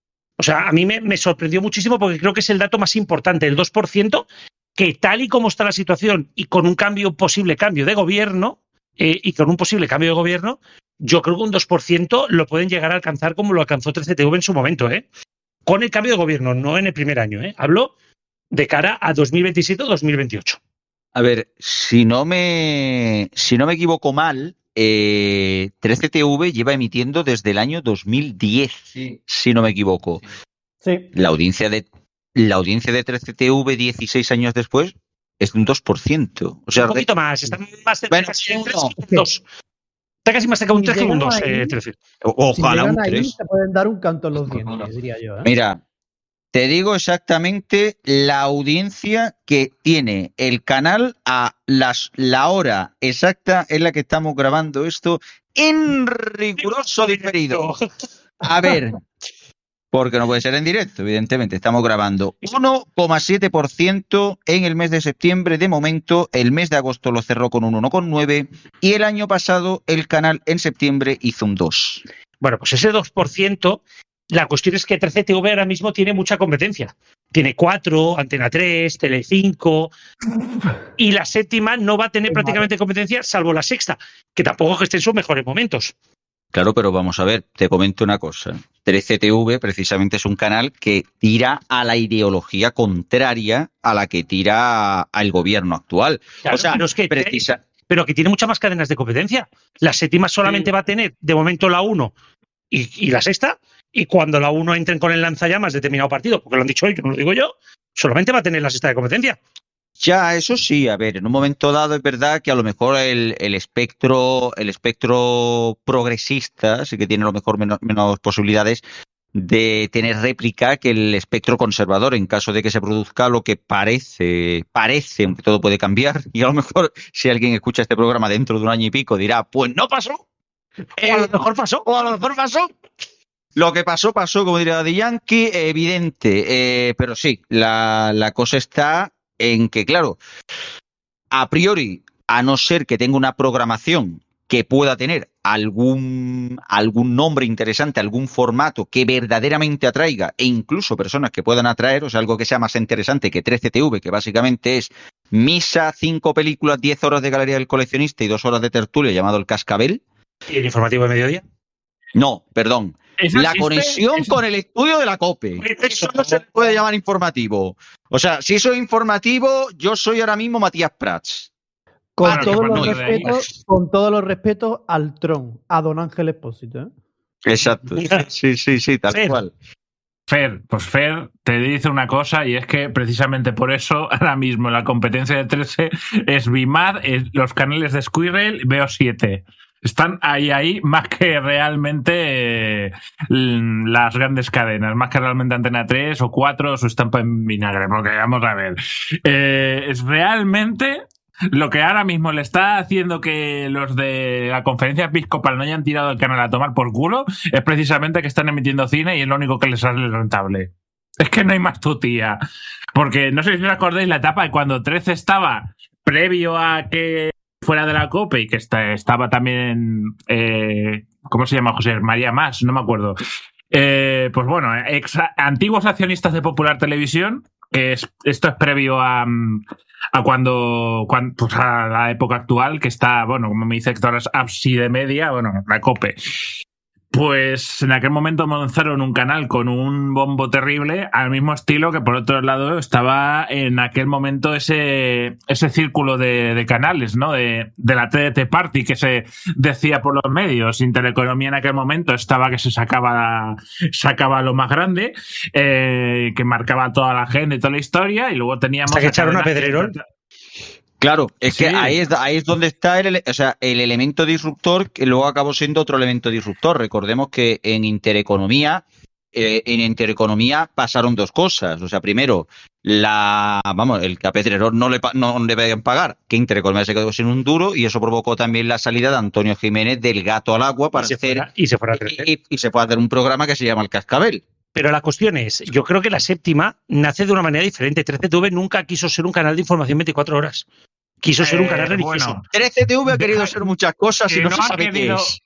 O sea, a mí me, me sorprendió muchísimo porque creo que es el dato más importante, el dos por ciento, que tal y como está la situación y con un cambio, posible cambio de gobierno, eh, y con un posible cambio de gobierno, yo creo que un dos por ciento lo pueden llegar a alcanzar como lo alcanzó trece T V en su momento, ¿eh? Con el cambio de gobierno, no en el primer año, ¿eh? Hablo de cara a dos mil veintisiete o dos mil veintiocho. A ver, si no me, si no me equivoco mal, eh, trece T V lleva emitiendo desde el año dos mil diez, sí. si no me equivoco. Sí. La audiencia de la audiencia de trece T V dieciséis años después es de un dos por ciento. O sea, un poquito más, está más cerca, bueno, casi un tres segundos. Está casi más cerca de un tres que un dos, eh, trece. Ojalá si un tres. Ahí, se pueden dar un canto en los dientes, diría yo. ¿eh? Mira, te digo exactamente la audiencia que tiene el canal a las, la hora exacta en la que estamos grabando esto en riguroso diferido. A ver, porque no puede ser en directo, evidentemente. Estamos grabando uno coma siete por ciento en el mes de septiembre de momento. El mes de agosto lo cerró con un uno coma nueve por ciento y el año pasado el canal en septiembre hizo un dos por ciento. Bueno, pues ese dos por ciento, la cuestión es que trece T V ahora mismo tiene mucha competencia. Tiene cuatro, Antena tres, Telecinco, y la séptima no va a tener prácticamente competencia, salvo la sexta, que tampoco es que esté en sus mejores momentos. Claro, pero vamos a ver, te comento una cosa. trece T V precisamente es un canal que tira a la ideología contraria a la que tira al gobierno actual. Claro, o sea, pero, es que precisa... te, pero que tiene muchas más cadenas de competencia. La séptima solamente sí. va a tener, de momento, la uno y, y la sexta, y cuando la uno entren con el lanzallamas determinado partido, porque lo han dicho ellos, no lo digo yo, solamente va a tener la sexta de competencia. Ya, eso sí, a ver, en un momento dado es verdad que a lo mejor el, el espectro el espectro progresista sí que tiene a lo mejor menos, menos posibilidades de tener réplica que el espectro conservador en caso de que se produzca lo que parece, parece, aunque todo puede cambiar, y a lo mejor si alguien escucha este programa dentro de un año y pico dirá, pues no pasó, eh, o a lo mejor pasó, o a lo mejor pasó. Lo que pasó, pasó, como diría Daddy Yankee, evidente, eh, pero sí, la, la cosa está en que, claro, a priori, a no ser que tenga una programación que pueda tener algún, algún nombre interesante, algún formato que verdaderamente atraiga, e incluso personas que puedan atraer, o sea, algo que sea más interesante que trece T V, que básicamente es misa, cinco películas, diez horas de Galería del Coleccionista y dos horas de tertulia llamado El Cascabel. ¿Y el informativo de mediodía? No, perdón. La existe? conexión ¿Eso? con el estudio de la COPE. Eso no se puede llamar informativo. O sea, si eso es informativo, yo soy ahora mismo Matías Prats. Con, bueno, todos los respetos, con todos los respetos al Tron, a Don Ángel Expósito. ¿eh? Exacto. Sí, sí, sí, tal Fer. cual. Fer, pues Fer te dice una cosa y es que precisamente por eso ahora mismo la competencia de trece es Bimad, es los canales de Squirrel, Veo siete. Están ahí, ahí, más que realmente eh, las grandes cadenas, más que realmente Antena tres o cuatro o su estampa en vinagre, porque vamos a ver. Eh, es realmente lo que ahora mismo le está haciendo que los de la conferencia episcopal no hayan tirado el canal a tomar por culo, es precisamente que están emitiendo cine y es lo único que les sale rentable. Es que no hay más tutía. Porque no sé si os acordáis la etapa de cuando trece estaba previo a que fuera de la COPE y que está, estaba también, eh, ¿cómo se llama José? María Más, no me acuerdo. Eh, pues bueno, ex, antiguos accionistas de Popular Televisión, que es, esto es previo a, a cuando, cuando, pues a la época actual, que está, bueno, como me dice Héctor, Apsi de Media, bueno, la COPE. Pues en aquel momento lanzaron un canal con un bombo terrible, al mismo estilo que por otro lado estaba en aquel momento ese ese círculo de, de canales, ¿no? De, de la T D T Party que se decía por los medios. Intereconomía en aquel momento estaba que se sacaba sacaba lo más grande, eh, que marcaba toda la agenda y toda la historia, y luego teníamos... Hasta que echaron a Pedrerol. Claro, es sí. que ahí es, ahí es donde está el, o sea, el elemento disruptor que luego acabó siendo otro elemento disruptor. Recordemos que en Intereconomía, eh, en Intereconomía pasaron dos cosas. O sea, primero, la, vamos, el que a Pedrerol no le, no le debían pagar, que Intereconomía se quedó sin un duro, y eso provocó también la salida de Antonio Jiménez del Gato al Agua para y se hacer fuera, y se fuera a trece. Y, y, y se fue a hacer un programa que se llama El Cascabel. Pero la cuestión es, yo creo que la séptima nace de una manera diferente. trece T V nunca quiso ser un canal de información veinticuatro horas. Quiso ser un canal eh, religioso. Bueno, trece T V ha querido ser muchas cosas y no, no se sabe qué es.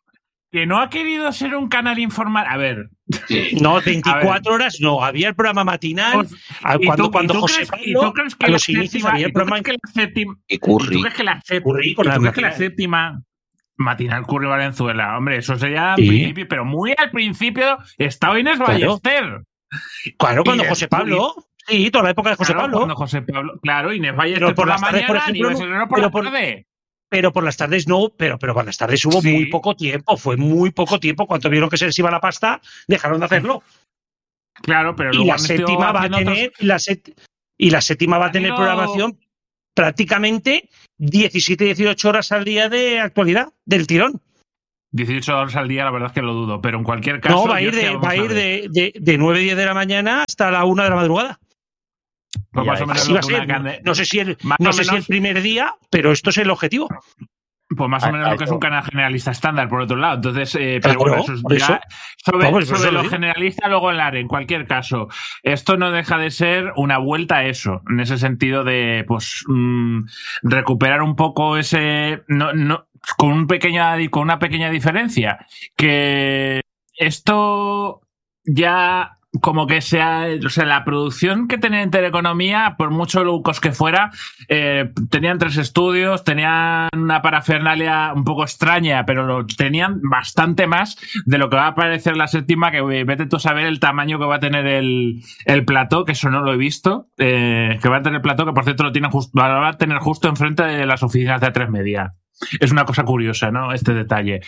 que no ha querido ser un canal informativo. A ver. No, veinticuatro horas no. Había el programa matinal. Pues, cuando tú, cuando José crees, Pablo, que a los inicios había el programa. Que la séptima, y Curry. ¿Tú crees que la, sép Curry con ¿tú la crees que la séptima matinal Curry Valenzuela? Hombre, eso sería al sí. principio, pero muy al principio estaba Inés claro. Ballester. Claro, cuando José Pablo. Sí, toda la época de José claro, Pablo. Cuando José Pablo. Claro, Inés Ballester pero por, por las la tardes, mañana, por ejemplo, ni no por la tarde. Pero por las tardes no, pero, pero por las tardes hubo sí. muy poco tiempo, fue muy poco tiempo. Cuando vieron que se les iba la pasta, dejaron de hacerlo. Claro, pero y luego la séptima va a tener otros... la set, y la séptima va a tener programación prácticamente diecisiete, dieciocho horas al día de actualidad, del tirón. dieciocho horas al día, la verdad es que lo dudo, pero en cualquier caso... No, va a ir, de, va a ir de, de, de nueve a diez de la mañana hasta la una de la madrugada. Pues más o menos así va a ser. Cande... No sé si el, no sé si el primer día, pero esto es el objetivo. Pues más o menos a, a lo que eso. Es un canal generalista estándar, por otro lado. Entonces, eh, pero pero bueno, eso es ya, eso. sobre, Vamos, sobre eso lo lo generalista, luego el área. En cualquier caso, esto no deja de ser una vuelta a eso, en ese sentido de, pues, mmm, recuperar un poco ese, no, no, con un pequeña, con una pequeña diferencia, que esto ya como que sea, o sea, la producción que tenía Intereconomía, por mucho lucos que fuera, eh, tenían tres estudios, tenían una parafernalia un poco extraña, pero lo tenían bastante más de lo que va a aparecer la séptima, que vete tú a saber el tamaño que va a tener el, el plató, que eso no lo he visto, eh, que va a tener el plató, que por cierto lo tiene justo, va a tener justo enfrente de las oficinas de A tres Media. Es una cosa curiosa, ¿no? Este detalle.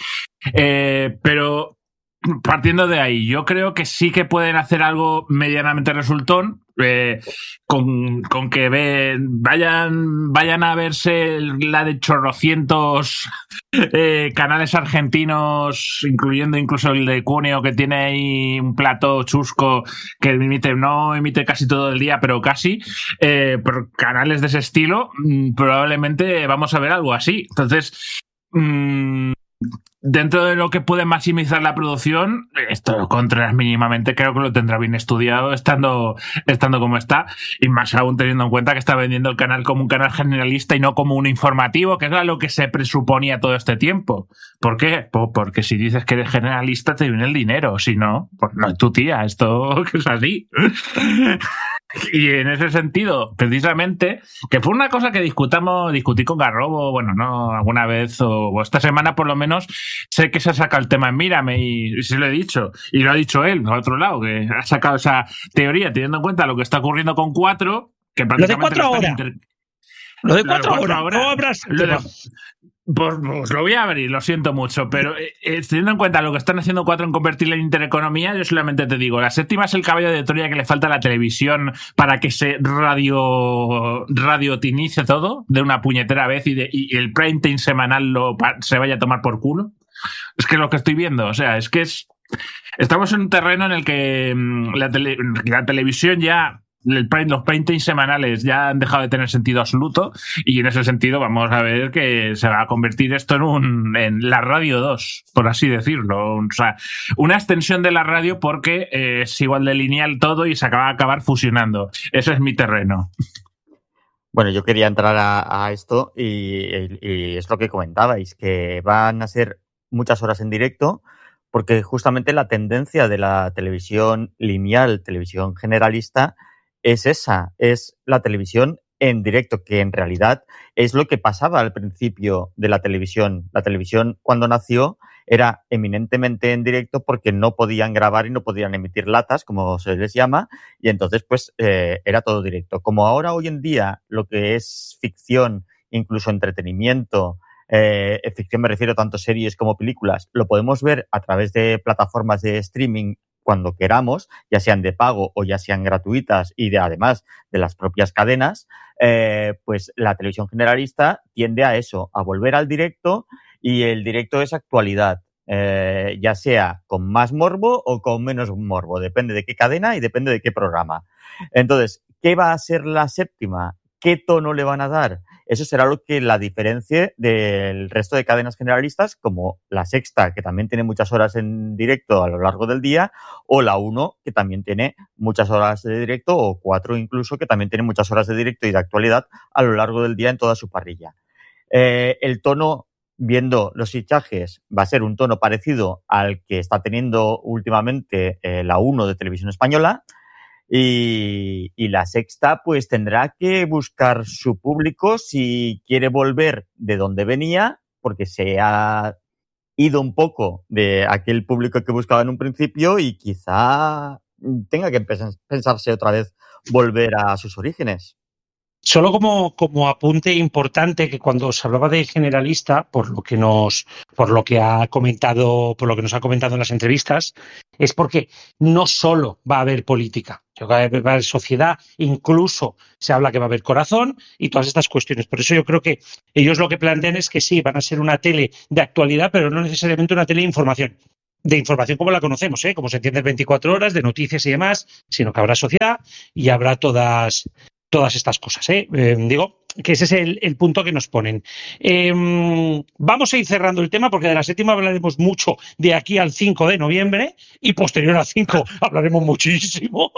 Eh, pero partiendo de ahí, yo creo que sí que pueden hacer algo medianamente resultón, eh, con, con que ve, vayan, vayan a verse la de chorrocientos eh, canales argentinos, incluyendo incluso el de Cuneo, que tiene ahí un plató chusco que emite, no emite casi todo el día, pero casi, eh, por canales de ese estilo, probablemente vamos a ver algo así. Entonces, mmm, dentro de lo que puede maximizar la producción, esto Contreras mínimamente creo que lo tendrá bien estudiado estando, estando como está, y más aún teniendo en cuenta que está vendiendo el canal como un canal generalista y no como un informativo, que es lo que se presuponía todo este tiempo. ¿Por qué? Pues porque si dices que eres generalista te viene el dinero, si no, pues no es tu tía, esto es así. Y en ese sentido, precisamente, que fue una cosa que discutamos, discutí con Garrobo, bueno, no alguna vez, o, o esta semana por lo menos, sé que se ha sacado el tema en Mírame y, y se lo he dicho, y lo ha dicho él, por otro lado, que ha sacado esa teoría teniendo en cuenta lo que está ocurriendo con cuatro, que prácticamente... Lo de cuatro horas. Inter... Lo de cuatro, cuatro horas. horas. No abras lo de... Pues, pues lo voy a abrir, lo siento mucho, pero eh, teniendo en cuenta lo que están haciendo cuatro en convertirla en Intereconomía, yo solamente te digo, la séptima es el caballo de Troya que le falta a la televisión para que se radio radiotinice todo de una puñetera vez y, de, y el prime time semanal lo, se vaya a tomar por culo. Es que es lo que estoy viendo, o sea, es que es estamos en un terreno en el que la, tele, la televisión ya... El prime, los prime time semanales ya han dejado de tener sentido absoluto y en ese sentido vamos a ver que se va a convertir esto en un en la radio dos, por así decirlo, o sea, una extensión de la radio porque eh, es igual de lineal todo y se acaba de acabar fusionando. Ese es mi terreno. Bueno, yo quería entrar a, a esto y, y es lo que comentabais, que van a ser muchas horas en directo porque justamente la tendencia de la televisión lineal, televisión generalista, es esa, es la televisión en directo, que en realidad es lo que pasaba al principio de la televisión. La televisión, cuando nació, era eminentemente en directo porque no podían grabar y no podían emitir latas, como se les llama, y entonces pues eh, era todo directo. Como ahora, hoy en día, lo que es ficción, incluso entretenimiento, eh, ficción me refiero tanto series como películas, lo podemos ver a través de plataformas de streaming cuando queramos, ya sean de pago o ya sean gratuitas y de, además de las propias cadenas, eh, pues la televisión generalista tiende a eso, a volver al directo, y el directo es actualidad, eh, ya sea con más morbo o con menos morbo, depende de qué cadena y depende de qué programa. Entonces, ¿qué va a ser la séptima? ¿Qué tono le van a dar? Eso será lo que la diferencie del resto de cadenas generalistas, como La Sexta, que también tiene muchas horas en directo a lo largo del día, o La Uno, que también tiene muchas horas de directo, o Cuatro incluso, que también tiene muchas horas de directo y de actualidad a lo largo del día en toda su parrilla. Eh, el tono viendo los fichajes, va a ser un tono parecido al que está teniendo últimamente eh, la uno de Televisión Española. Y, y la Sexta pues tendrá que buscar su público si quiere volver de donde venía, porque se ha ido un poco de aquel público que buscaba en un principio y quizá tenga que pensarse otra vez volver a sus orígenes. Solo como, como apunte importante, que cuando se hablaba de generalista, por lo que nos, por lo que ha comentado, por lo que nos ha comentado en las entrevistas, es porque no solo va a haber política, va a haber sociedad, incluso se habla que va a haber corazón y todas estas cuestiones. Por eso yo creo que ellos lo que plantean es que sí, van a ser una tele de actualidad, pero no necesariamente una tele de información. De información como la conocemos, ¿eh? Como se entiende veinticuatro horas, de noticias y demás, sino que habrá sociedad y habrá todas... todas estas cosas, ¿eh? Eh, digo que ese es el, el punto que nos ponen. Eh, vamos a ir cerrando el tema porque de la séptima hablaremos mucho de aquí al cinco de noviembre y posterior al cinco hablaremos muchísimo.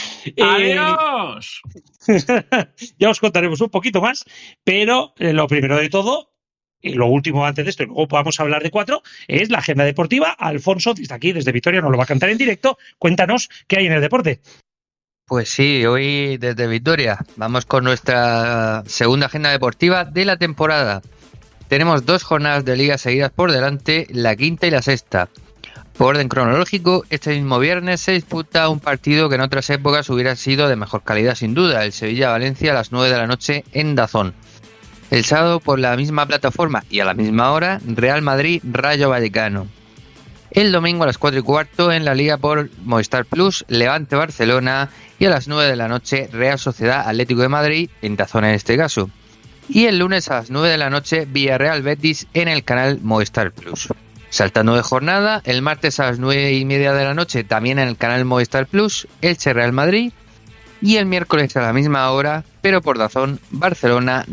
¡Adiós! Eh, ya os contaremos un poquito más, pero eh, lo primero de todo, y lo último antes de esto, y luego vamos a hablar de cuatro, es la agenda deportiva. Alfonso, desde aquí, desde Vitoria, nos lo va a cantar en directo. Cuéntanos qué hay en el deporte. Pues sí, hoy desde Vitoria vamos con nuestra segunda agenda deportiva de la temporada. Tenemos dos jornadas de liga seguidas por delante, la quinta y la sexta. Por orden cronológico, este mismo viernes se disputa un partido que en otras épocas hubiera sido de mejor calidad sin duda, el Sevilla-Valencia a las nueve de la noche en DAZN. El sábado, por la misma plataforma y a la misma hora, Real Madrid-Rayo Vallecano. El domingo a las cuatro y cuarto en la Liga por Movistar Plus, Levante-Barcelona, y a las nueve de la noche Real Sociedad Atlético de Madrid, en DAZN en este caso. Y el lunes a las nueve de la noche Villarreal-Betis en el canal Movistar Plus. Saltando de jornada, el martes a las nueve y media de la noche también en el canal Movistar Plus, Elche-Real Madrid. Y el miércoles a la misma hora, pero por DAZN, Barcelona.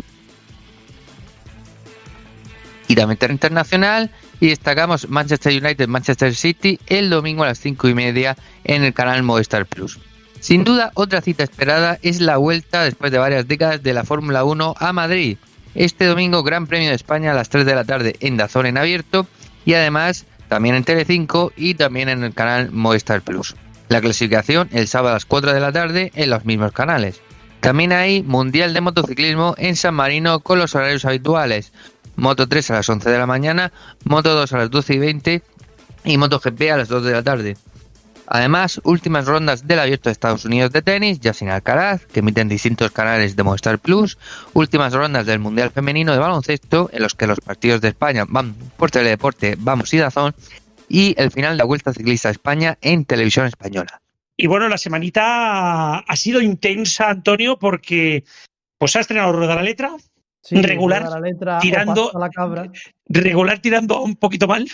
Y también internacional, y destacamos Manchester United-Manchester City el domingo a las cinco y media en el canal Movistar Plus. Sin duda, otra cita esperada es la vuelta después de varias décadas de la Fórmula uno a Madrid. Este domingo, Gran Premio de España a las tres de la tarde en DAZN en abierto y además también en Telecinco y también en el canal Movistar Plus. La clasificación el sábado a las cuatro de la tarde en los mismos canales. También hay Mundial de Motociclismo en San Marino con los horarios habituales. Moto tres a las once de la mañana, Moto dos a las doce y veinte y MotoGP a las dos de la tarde. Además, últimas rondas del Abierto de Estados Unidos de tenis, ya sin Alcaraz, que emiten distintos canales de Movistar Plus, últimas rondas del Mundial Femenino de Baloncesto, en los que los partidos de España van por Teledeporte, Vamos y DAZN, y el final de la Vuelta Ciclista a España en Televisión Española. Y bueno, la semanita ha sido intensa, Antonio, porque pues ha estrenado Rueda la Letra, sí, regular, la letra, tirando, la cabra. regular tirando un poquito mal.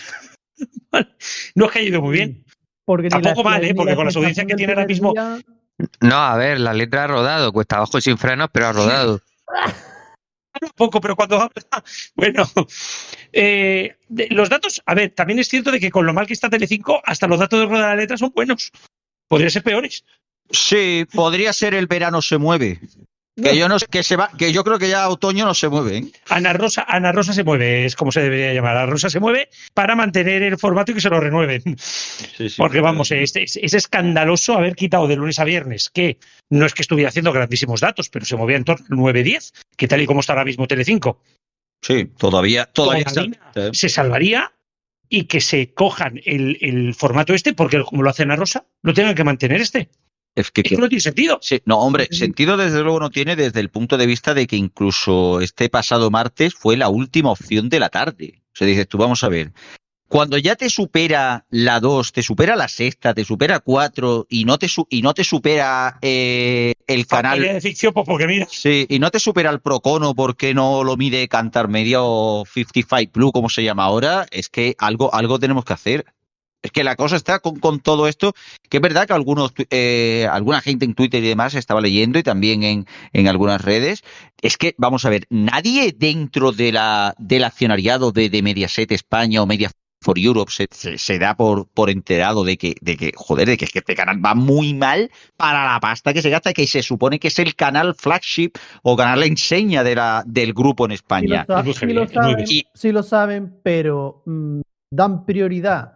No es que haya ido muy bien. Porque Tampoco la, mal, ¿eh? Porque con las audiencias que tiene ahora mismo... No, a ver, la letra ha rodado, cuesta abajo y sin frenos, pero ha rodado. Un poco, pero cuando habla... Bueno, eh, de, los datos... A ver, también es cierto de que con lo mal que está Telecinco, hasta los datos de Rueda la Letra son buenos. Podrían ser peores. Sí, podría ser El verano se mueve. Que yo no que se va, que yo creo que ya otoño no se mueve, ¿eh? Ana Rosa, Ana Rosa se mueve, es como se debería llamar. Ana Rosa se mueve para mantener el formato y que se lo renueven. Sí, sí, Porque vamos, es, es, es escandaloso haber quitado de lunes a viernes, que no es que estuviera haciendo grandísimos datos, pero se movía en torno al nueve diez, que tal y como está ahora mismo Telecinco. Sí, todavía, todavía se, se salvaría y que se cojan el, el formato este, porque como lo hace Ana Rosa, lo tengan que mantener este. Es que, es que no tiene sentido. Sí, no, hombre, sentido desde luego no tiene desde el punto de vista de que incluso este pasado martes fue la última opción de la tarde. O sea, dices tú, vamos a ver, cuando ya te supera la dos, te supera la sexta, te supera cuatro y no te su y no te supera eh, el canal de ficción, pues porque mira. Sí, y no te supera el Procono porque no lo mide Cantar Media o cincuenta y cinco Plus, como se llama ahora, es que algo, algo tenemos que hacer. Es que la cosa está con, con todo esto, que es verdad que algunos, eh, alguna gente en Twitter y demás estaba leyendo y también en, en algunas redes. Es que, vamos a ver, nadie dentro de la, del accionariado de, de Mediaset España o Media for Europe se, se, se da por, por enterado de que, de que, joder, de que, es que este canal va muy mal para la pasta que se gasta, que se supone que es el canal flagship o canal enseña de la, del grupo en España. Sí lo, sa- sí lo saben, sí lo saben, pero mmm, dan prioridad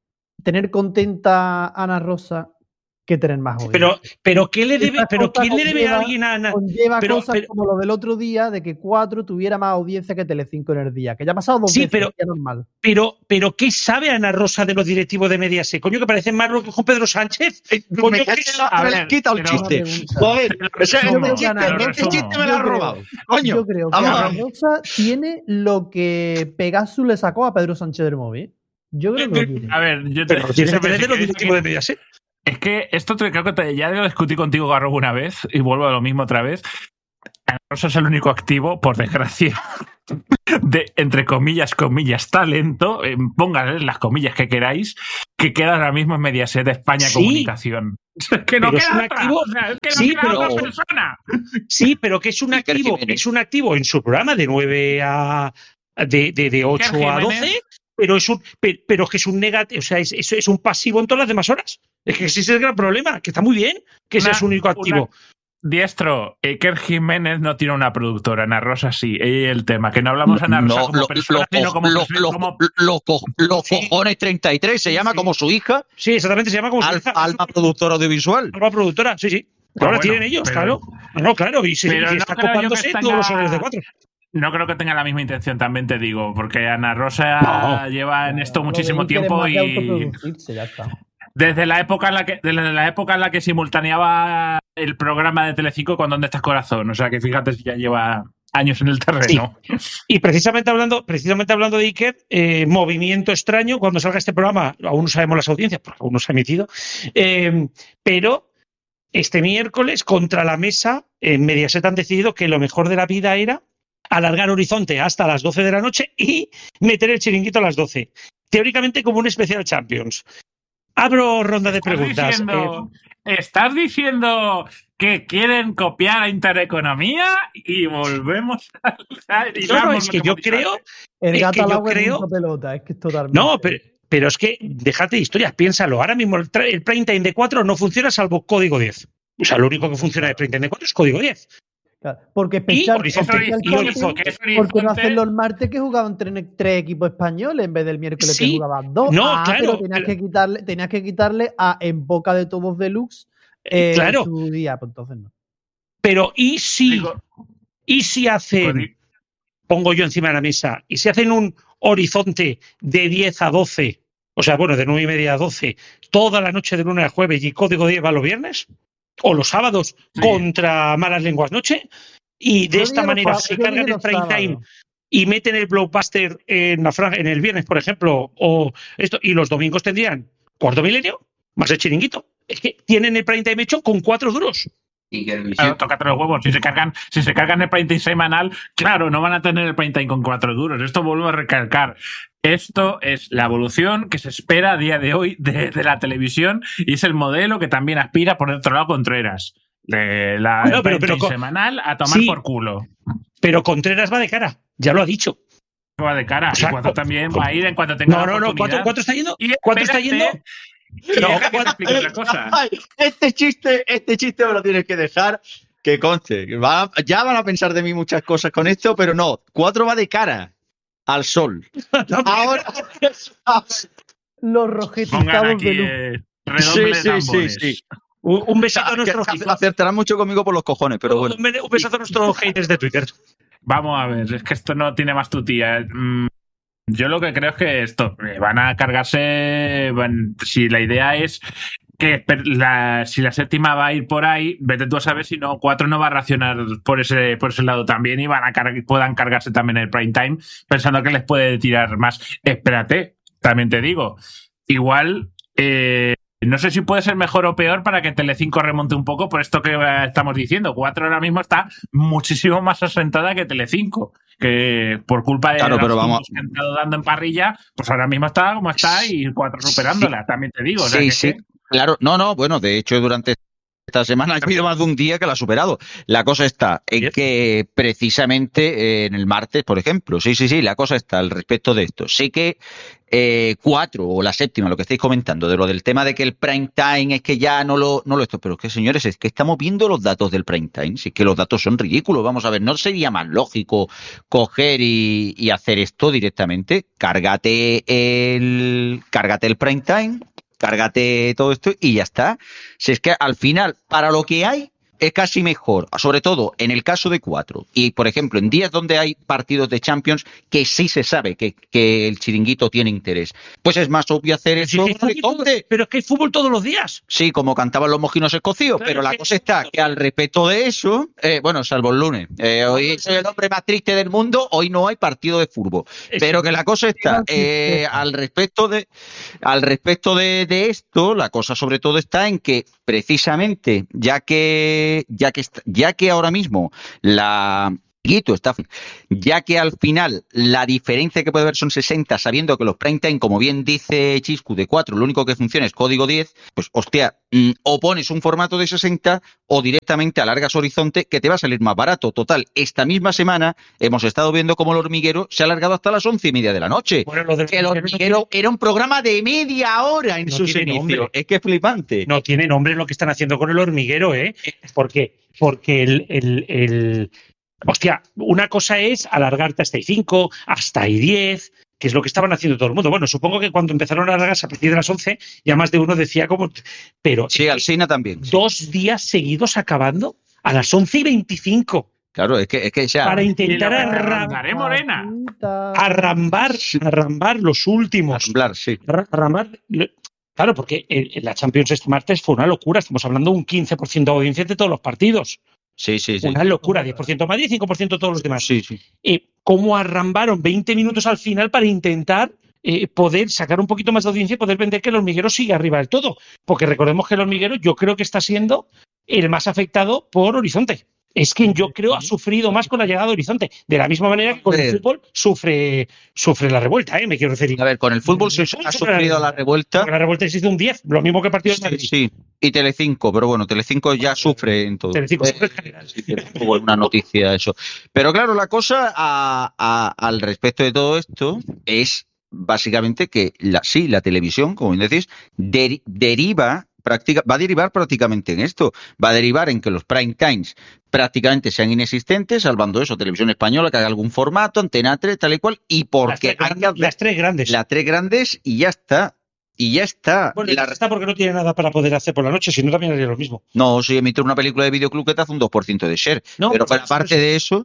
tener contenta a Ana Rosa que tener más audiencia. Pero, pero ¿qué le debe, Esta pero cosa ¿quién le debe conlleva- a alguien a Ana? Conlleva Pero- cosas pero- como lo del otro día de que cuatro tuviera más audiencia que Telecinco en el día, que ya ha pasado dos Sí, veces, pero- ya normal. Pero, pero ¿qué sabe Ana Rosa de los directivos de Mediaset? Coño, que parecen más lo que con Pedro Sánchez. Coño, Me ¿qué cae- sabe? me le has quitado el pero- chiste. pregunta. Joder, o sea, Yo creo este que Ana chiste, Rosa- este chiste me lo Yo has creo- robado. Coño, Yo creo que vamos a Ana ver. Rosa tiene lo que Pegasus le sacó a Pedro Sánchez del móvil. Yo creo que lo tiene. A ver, yo te, Pero lo tiene que eso- tener de los eso- directivos de Mediaset. Es que esto te- creo que te- ya lo discutí contigo, Garro, una vez y vuelvo a lo mismo otra vez. Ana Rosa es el único activo, por desgracia, de, entre comillas, comillas, talento, eh, pónganle las comillas que queráis, que queda ahora mismo en Mediaset de España Sí. Comunicación. Es que no Pero es queda un otra. activo- O sea, es que no sí, queda pero- otra persona. Sí, pero que es un Iker activo, Jiménez. es un activo en su programa de nueve a de, de, de ocho a Jiménez. doce, pero es un pero, pero que es un negativo, o sea, es, es, es un pasivo en todas las demás horas. Es que ese es el gran problema, que está muy bien, que ese Una- es su único activo. Diestro, Iker Jiménez no tiene una productora, Ana Rosa sí, ahí el tema, que no hablamos de Ana Rosa No, como lo- persona, lo- sino como, lo- perso- lo- como- lo- co- Los cojones treinta y tres se llama Sí. como su hija, Sí, exactamente, se llama como su Al- hija. Alma Productora Audiovisual. Alma productora, sí, sí. Pues Ahora bueno, tienen ellos, pero- claro. No, claro, y, se, pero y no está creo yo que copándose tenga- todos los horarios de cuatro. No creo que tenga la misma intención, también te digo, porque Ana Rosa No. lleva en esto Lo de muchísimo Iker es tiempo más de y autoproducirse, ya está. desde la época en la que desde la época en la que simultaneaba el programa de Telecinco con ¿Dónde estás, corazón? O sea que fíjate si ya lleva años en el terreno. Y precisamente hablando, precisamente hablando de Iker, eh, movimiento extraño, cuando salga este programa, aún no sabemos las audiencias, porque aún no se ha emitido, eh, pero este miércoles, contra la mesa, en Mediaset han decidido que lo mejor de la vida era alargar Horizonte hasta las doce de la noche y meter el chiringuito a las doce. Teóricamente como un especial Champions. Abro ronda de ¿Estás preguntas. diciendo, ¿Estás diciendo que quieren copiar a Intereconomía y volvemos a... y Eh, no, no, damos es lo que yo hemos dicho creo... antes? El Es gato que al yo agua creo- es mucha pelota, es que es totalmente. No, pero, pero es que déjate de historias, piénsalo. Ahora mismo el, tra- el prime time de cuatro no funciona salvo código diez. O sea, lo único que funciona de prime time de cuatro es código diez. Claro, porque Y especial, Horizonte, especial y Champions, Horizonte. que es ¿por qué no Horizonte? hacerlo el martes que jugaban tres, tres equipos españoles en vez del miércoles Sí, que jugaban dos? no, ah, claro, pero tenías pero- que quitarle, tenías que quitarle a En Boca de Todos Deluxe eh, Claro. su día, pues entonces no. Pero ¿y si, Digo, y si hacen, pues, pongo yo encima de la mesa, y si hacen un horizonte de diez a doce, o sea, bueno, de nueve y media a doce, toda la noche de lunes a jueves y código diez va los viernes, o los sábados Sí. contra Malas Lenguas Noche, y de Yo esta dije los manera sábados, se yo cargan dije el los prime sábados. time y meten el blockbuster en, la franja, en el viernes, por ejemplo, o esto, y los domingos tendrían Cuarto Milenio, más el chiringuito. Es que tienen el prime time hecho con cuatro duros. Claro, tócate los huevos. Si se cargan, si se cargan el prime time semanal, claro, no van a tener el prime time con cuatro duros. Esto vuelvo a recalcar. Esto es la evolución que se espera a día de hoy de, de la televisión y es el modelo que también aspira por otro lado Contreras. De la Bueno, el pero- prime pero time con- semanal a tomar sí. por culo. Pero Contreras va de cara, ya lo ha dicho. Va de cara. O sea, y cuatro también va a ir en cuanto tenga No, la no, no, oportunidad. ¿cuánto, cuánto está yendo? Y ¿Cuánto está espérate, yendo? y No, deja que te ¿cuánto- explique otra cosa. Ay, este chiste, este chiste me lo tienes que dejar que conste. Va- ya van a pensar de mí muchas cosas con esto, pero no. Cuatro va de cara al sol. Ahora. Los Pongan rojetizados aquí de luz. eh, Sí, redoble sí, sí, tambores. sí. Un, un besito a nuestros Que acertarán mucho conmigo por los cojones, pero bueno. un, un besazo a nuestros haters de Twitter. Vamos a ver, es que esto no tiene más tutía. Mm, Yo lo que creo es que esto, eh, van a cargarse, van- si la idea es que per- la- si la séptima va a ir por ahí, vete tú a saber si no, cuatro no va a racionar por ese, por ese lado también y van a car- puedan cargarse también el prime time pensando que les puede tirar más. Espérate, también te digo, igual... Eh, no sé si puede ser mejor o peor para que Telecinco remonte un poco por esto que eh, estamos diciendo. Cuatro ahora mismo está muchísimo más asentada que Telecinco, que por culpa de Claro, los pero vamos- puntos que han estado dando en parrilla, pues ahora mismo está como está y cuatro superándola, también te digo. O sea, Sí, que- sí. que- Claro, no, no, bueno, de hecho durante Esta semana ha habido más de un día que la ha superado. La cosa está en que precisamente eh, en el martes, por ejemplo, sí, sí, sí, la cosa está al respecto de esto. Sé que eh, cuatro o la séptima, lo que estáis comentando, de lo del tema de que el prime time es que ya no lo, no lo esto, pero es que señores, es que estamos viendo los datos del prime time, si es que los datos son ridículos. Vamos a ver, ¿no sería más lógico coger y, y hacer esto directamente? Cárgate el, cárgate el prime time, cárgate todo esto y ya está. Si es que al final, para lo que hay, es casi mejor, sobre todo en el caso de cuatro. Y, por ejemplo, en días donde hay partidos de Champions que sí se sabe que, que el chiringuito tiene interés, pues es más obvio hacer eso. Sí, es pero es que hay fútbol todos los días. Sí, como cantaban los mojinos escocíos, claro, pero la que... cosa está que al respecto de eso, eh, bueno, salvo el lunes, eh, hoy soy el hombre más triste del mundo, hoy no hay partido de fútbol. Pero que la cosa está, eh, al respecto de al respecto de, de esto, la cosa sobre todo está en que precisamente, ya que ya que ya que ahora mismo la Guito está, ya que al final la diferencia que puede haber son sesenta, sabiendo que los prime time, como bien dice Chiscu, de cuatro, lo único que funciona es código diez, pues hostia, mmm, o pones un formato de sesenta o directamente alargas horizonte, que te va a salir más barato. Total, esta misma semana hemos estado viendo cómo el hormiguero se ha alargado hasta las once y media de la noche. Bueno, lo del que el hormiguero no tiene... era un programa de media hora en no sus inicios. Es que es flipante. No tiene nombre lo que están haciendo con el hormiguero, ¿eh? ¿Por qué? Porque el... el, el... Hostia, una cosa es alargarte hasta I cinco, hasta I diez, que es lo que estaban haciendo todo el mundo. Bueno, supongo que cuando empezaron a alargarse a partir de las once, ya más de uno decía como... Pero sí, Alsina también. Sí. Dos días seguidos acabando a las once y veinticinco. Claro, es que, es que ya... Para intentar arrambar, morena. arrambar, arrambar los últimos. Arrambar, sí. Arrambar... Claro, porque en la Champions este martes fue una locura. Estamos hablando de un quince por ciento de audiencia de todos los partidos. Sí, sí, sí. Una locura, diez por ciento Madrid y cinco por ciento todos los demás. Sí, sí. Eh, ¿Cómo arrambaron veinte minutos al final para intentar eh, poder sacar un poquito más de audiencia y poder vender que el hormiguero siga arriba del todo? Porque recordemos que el hormiguero yo creo que está siendo el más afectado por Horizonte. Es quien yo creo ha sufrido más con la llegada de Horizonte. De la misma manera que con el fútbol sufre, sufre la revuelta, ¿eh? Me quiero referir. A ver, con el fútbol se ha sufrido la revuelta. Con la revuelta existe un diez, lo mismo que el partido de Madrid. Sí, sí. Y Telecinco, pero bueno, Telecinco ya sufre en todo. Telecinco sufre en general. Sí, una noticia eso. Pero claro, la cosa a, a, al respecto de todo esto es básicamente que la, sí, la televisión, como bien decís, de, deriva... Práctica, va a derivar prácticamente en esto. Va a derivar en que los prime times prácticamente sean inexistentes, salvando eso, Televisión Española, que haga algún formato, Antena tres, tal y cual, y porque las tres, hay, las tres grandes. Las tres grandes y ya está. Y ya está. Bueno, la está porque no tiene nada para poder hacer por la noche, si no también haría lo mismo. No, si emite una película de videoclub que te hace un dos por ciento de share. No, pero pues, aparte de eso...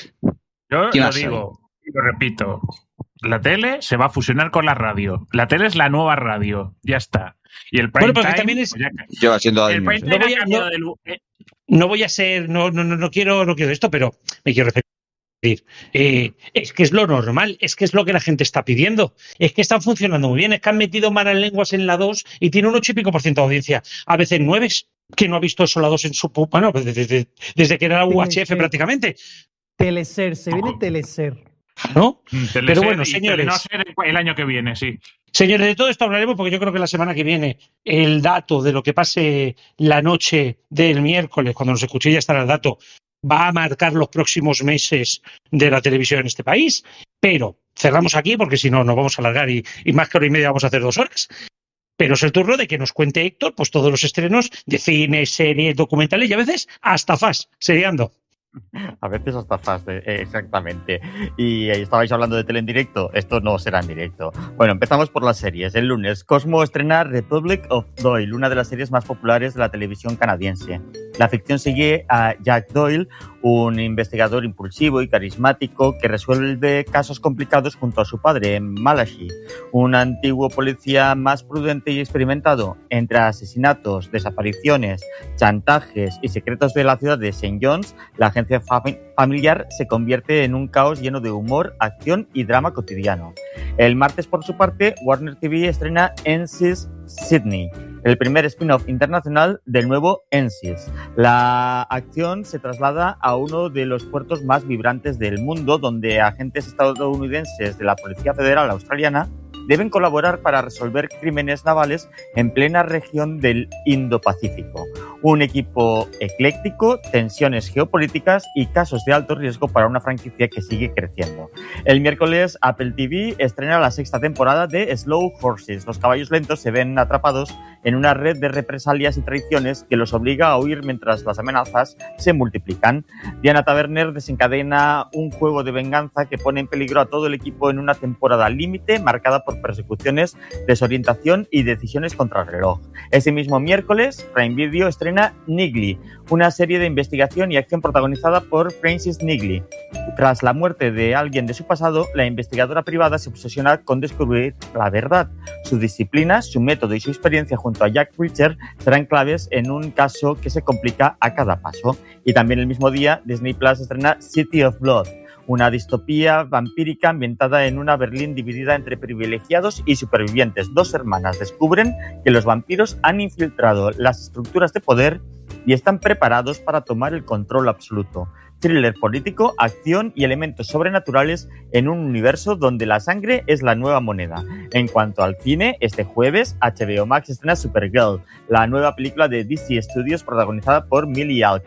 Yo lo digo, y lo repito, la tele se va a fusionar con la radio. La tele es la nueva radio, ya está. Y el prime bueno, time también es... Lleva siendo el prime time no, voy a, no, del... no voy a ser, no, no, no, no quiero, no quiero esto, pero me quiero referir. Eh, es que es lo normal, es que es lo que la gente está pidiendo. Es que están funcionando muy bien, es que han metido malas lenguas en la dos y tiene un ocho y pico por ciento de audiencia. A veces nueve, que no ha visto eso la dos en su... Bueno, desde, desde, desde que era la U H F prácticamente. Teleser, se viene Teleser. ¿No? Teleser, pero bueno, señores. El año que viene, sí. Señores, de todo esto hablaremos porque yo creo que la semana que viene el dato de lo que pase la noche del miércoles, cuando nos escuché ya estará el dato, va a marcar los próximos meses de la televisión en este país. Pero cerramos aquí porque si no nos vamos a alargar y, y más que hora y media vamos a hacer dos horas. Pero es el turno de que nos cuente Héctor pues todos los estrenos de cine, series, documentales y a veces hasta fast, seriando. A veces hasta fast, eh, exactamente. Y eh, estabais hablando de tele en directo. Esto no será en directo. Bueno, empezamos por las series. El lunes, Cosmo estrena Republic of Doyle, una de las series más populares de la televisión canadiense. La ficción sigue a Jack Doyle, un investigador impulsivo y carismático que resuelve casos complicados junto a su padre, Malachi, un antiguo policía más prudente y experimentado. Entre asesinatos, desapariciones, chantajes y secretos de la ciudad de Saint John's, la agencia familiar se convierte en un caos lleno de humor, acción y drama cotidiano. El martes, por su parte, Warner T V estrena N C I S Sydney, el primer spin-off internacional del nuevo N C I S. La acción se traslada a uno de los puertos más vibrantes del mundo, donde agentes estadounidenses de la Policía Federal Australiana deben colaborar para resolver crímenes navales en plena región del Indo-Pacífico. Un equipo ecléctico, tensiones geopolíticas y casos de alto riesgo para una franquicia que sigue creciendo. El miércoles Apple T V estrena la sexta temporada de Slow Horses. Los caballos lentos se ven atrapados en una red de represalias y traiciones que los obliga a huir mientras las amenazas se multiplican. Diana Taverner desencadena un juego de venganza que pone en peligro a todo el equipo en una temporada límite marcada por persecuciones, desorientación y decisiones contra el reloj. Ese mismo miércoles, Prime Video estrena Niggly, una serie de investigación y acción protagonizada por Frances Niggly. Tras la muerte de alguien de su pasado, la investigadora privada se obsesiona con descubrir la verdad. Su disciplina, su método y su experiencia junto a Jack Reacher serán claves en un caso que se complica a cada paso. Y también el mismo día, Disney Plus estrena City of Blood, una distopía vampírica ambientada en una Berlín dividida entre privilegiados y supervivientes. Dos hermanas descubren que los vampiros han infiltrado las estructuras de poder y están preparados para tomar el control absoluto. Thriller político, acción y elementos sobrenaturales en un universo donde la sangre es la nueva moneda. En cuanto al cine, este jueves H B O Max estrena Supergirl, la nueva película de D C Studios protagonizada por Millie Alcock.